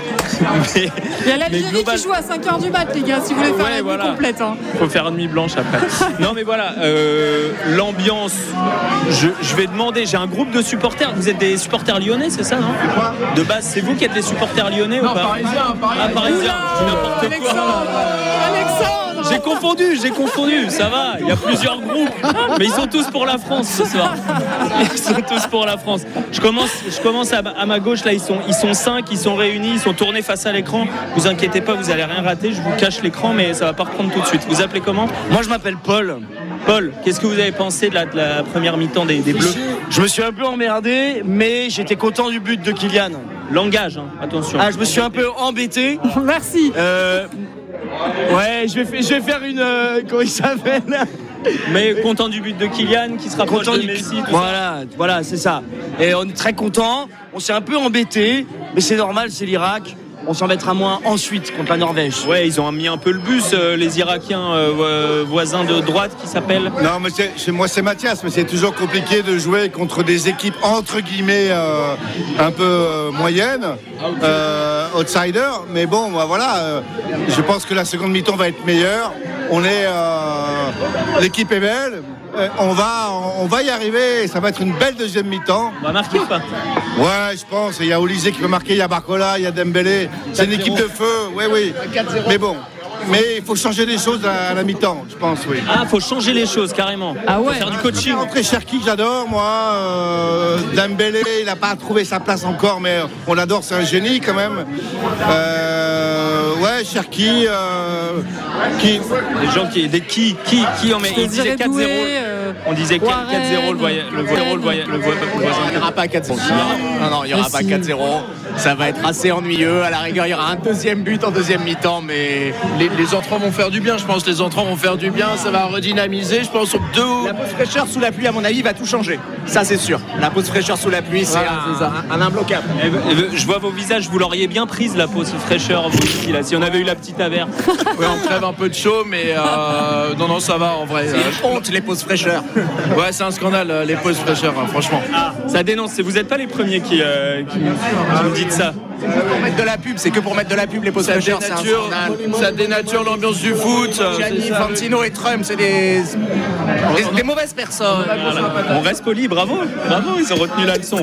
S2: mais il y a l'Algérie global... qui joue à cinq heures du mat, les gars. Si vous voulez faire ouais, la nuit voilà. complète. Hein.
S8: Faut faire une nuit blanche après. Non, mais voilà. Euh, l'ambiance. Je, je vais demander. J'ai un groupe de supporters. Vous êtes des supporters lyonnais, c'est ça, non ? De base, c'est vous qui êtes les supporters lyonnais non, ou pas ?
S9: Parisien, parisien.
S8: Ah, parisien. N'importe
S2: Alexandre,
S8: quoi.
S2: Alexandre.
S8: J'ai confondu, j'ai confondu. Ça va. Il y a plusieurs groupes, mais ils sont tous pour la France ce soir. Ils sont tous pour la France. Je commence, je commence à, à ma gauche là. Ils sont, ils sont cinq, ils sont réunis, ils sont tournés face à l'écran. Vous inquiétez pas, vous allez rien rater. Je vous cache l'écran, mais ça va pas reprendre tout de suite. Vous appelez comment ?
S9: Moi, je m'appelle Paul.
S8: Paul, qu'est-ce que vous avez pensé de la, de la première mi-temps des, des Bleus?
S9: Je me suis un peu emmerdé, mais j'étais content du but de Kylian.
S8: Langage, hein, attention.
S9: Ah, je me suis un peu embêté.
S2: Merci.
S9: Euh, ouais, je vais, fa- je vais faire une. Euh, comment il s'appelle?
S8: Mais content du but de Kylian qui se rapproche
S9: Content
S8: de
S9: du-
S8: Messi. Tout
S9: Voilà, voilà, c'est ça. Et on est très content. On s'est un peu embêté, mais c'est normal, c'est l'Irak. On s'en mettra moins ensuite contre la Norvège.
S8: ça. Ouais, ils ont mis un peu le bus, euh, les Irakiens euh, voisins de droite qui s'appellent.
S10: Non, mais c'est, c'est- moi c'est Mathias, mais c'est toujours compliqué de jouer contre des équipes entre guillemets euh, un peu euh, moyennes, euh, outsiders. Mais bon, bah, voilà, euh, je pense que la seconde mi-temps va être meilleure. On est, euh, l'équipe est belle. Euh, On va, on va y arriver. Ça va être une belle deuxième mi-temps.
S8: On va marquer pas.
S10: Ouais, je pense. Il y a Olysée qui peut marquer, il y a Barcola, il y a Dembélé. C'est une équipe de feu. Oui, oui. Mais bon. Mais il faut changer des choses à la mi-temps, je pense, oui.
S8: Ah, faut changer les choses carrément.
S2: Ah ouais.
S8: Faut faire du coaching.
S10: Après Cherki, j'adore, moi. Euh, Dembélé, il n'a pas trouvé sa place encore, mais on l'adore, c'est un génie quand même. Euh, ouais, Cherki, euh, qui.
S8: Des gens qui, des qui, qui, qui, on, met, on disait quatre zéro.
S2: euh,
S8: On disait quatre zéro le voisin. Le voisin, le voisin, le voisin.
S11: Il n'y aura pas quatre zéro. Non, non, il n'y aura pas quatre zéro. Ça va être assez ennuyeux. À la rigueur, il y aura un deuxième but en deuxième mi-temps, mais
S12: Les, les entrants vont faire du bien, je pense. Les entrants vont faire du bien, ça va redynamiser. Je pense aux deux.
S11: la pause fraîcheur sous la pluie, à mon avis, va tout changer. Ça, c'est sûr. La pause fraîcheur sous la pluie, c'est,
S12: Voilà,
S11: un,
S12: c'est ça.
S11: un- un imbloquable.
S8: Eh ben, eh ben, Je vois vos visages, vous l'auriez bien prise la pause fraîcheur vous aussi, là, si on avait eu la petite averse.
S12: Ouais, on crève un peu de chaud, mais euh, non, non, ça va en vrai.
S11: C'est une honte, les pauses fraîcheurs.
S12: Ouais, c'est un scandale, euh, les pauses fraîcheurs, hein, franchement.
S8: Ça dénonce, c'est- vous n'êtes pas les premiers qui, euh, qui, qui me dites ça.
S11: C'est que pour mettre de la pub, c'est que pour mettre de la pub, les pauses
S12: Ça
S11: fraîcheurs, c'est un
S12: dénature,
S11: scandale.
S12: ça dénature l'ambiance du foot. euh,
S11: Gianni,
S12: c'est ça.
S11: Fantino et Trump, c'est des, des, des mauvaises personnes.
S8: Voilà. On reste poli, bravo, bravo, ils ont retenu la leçon.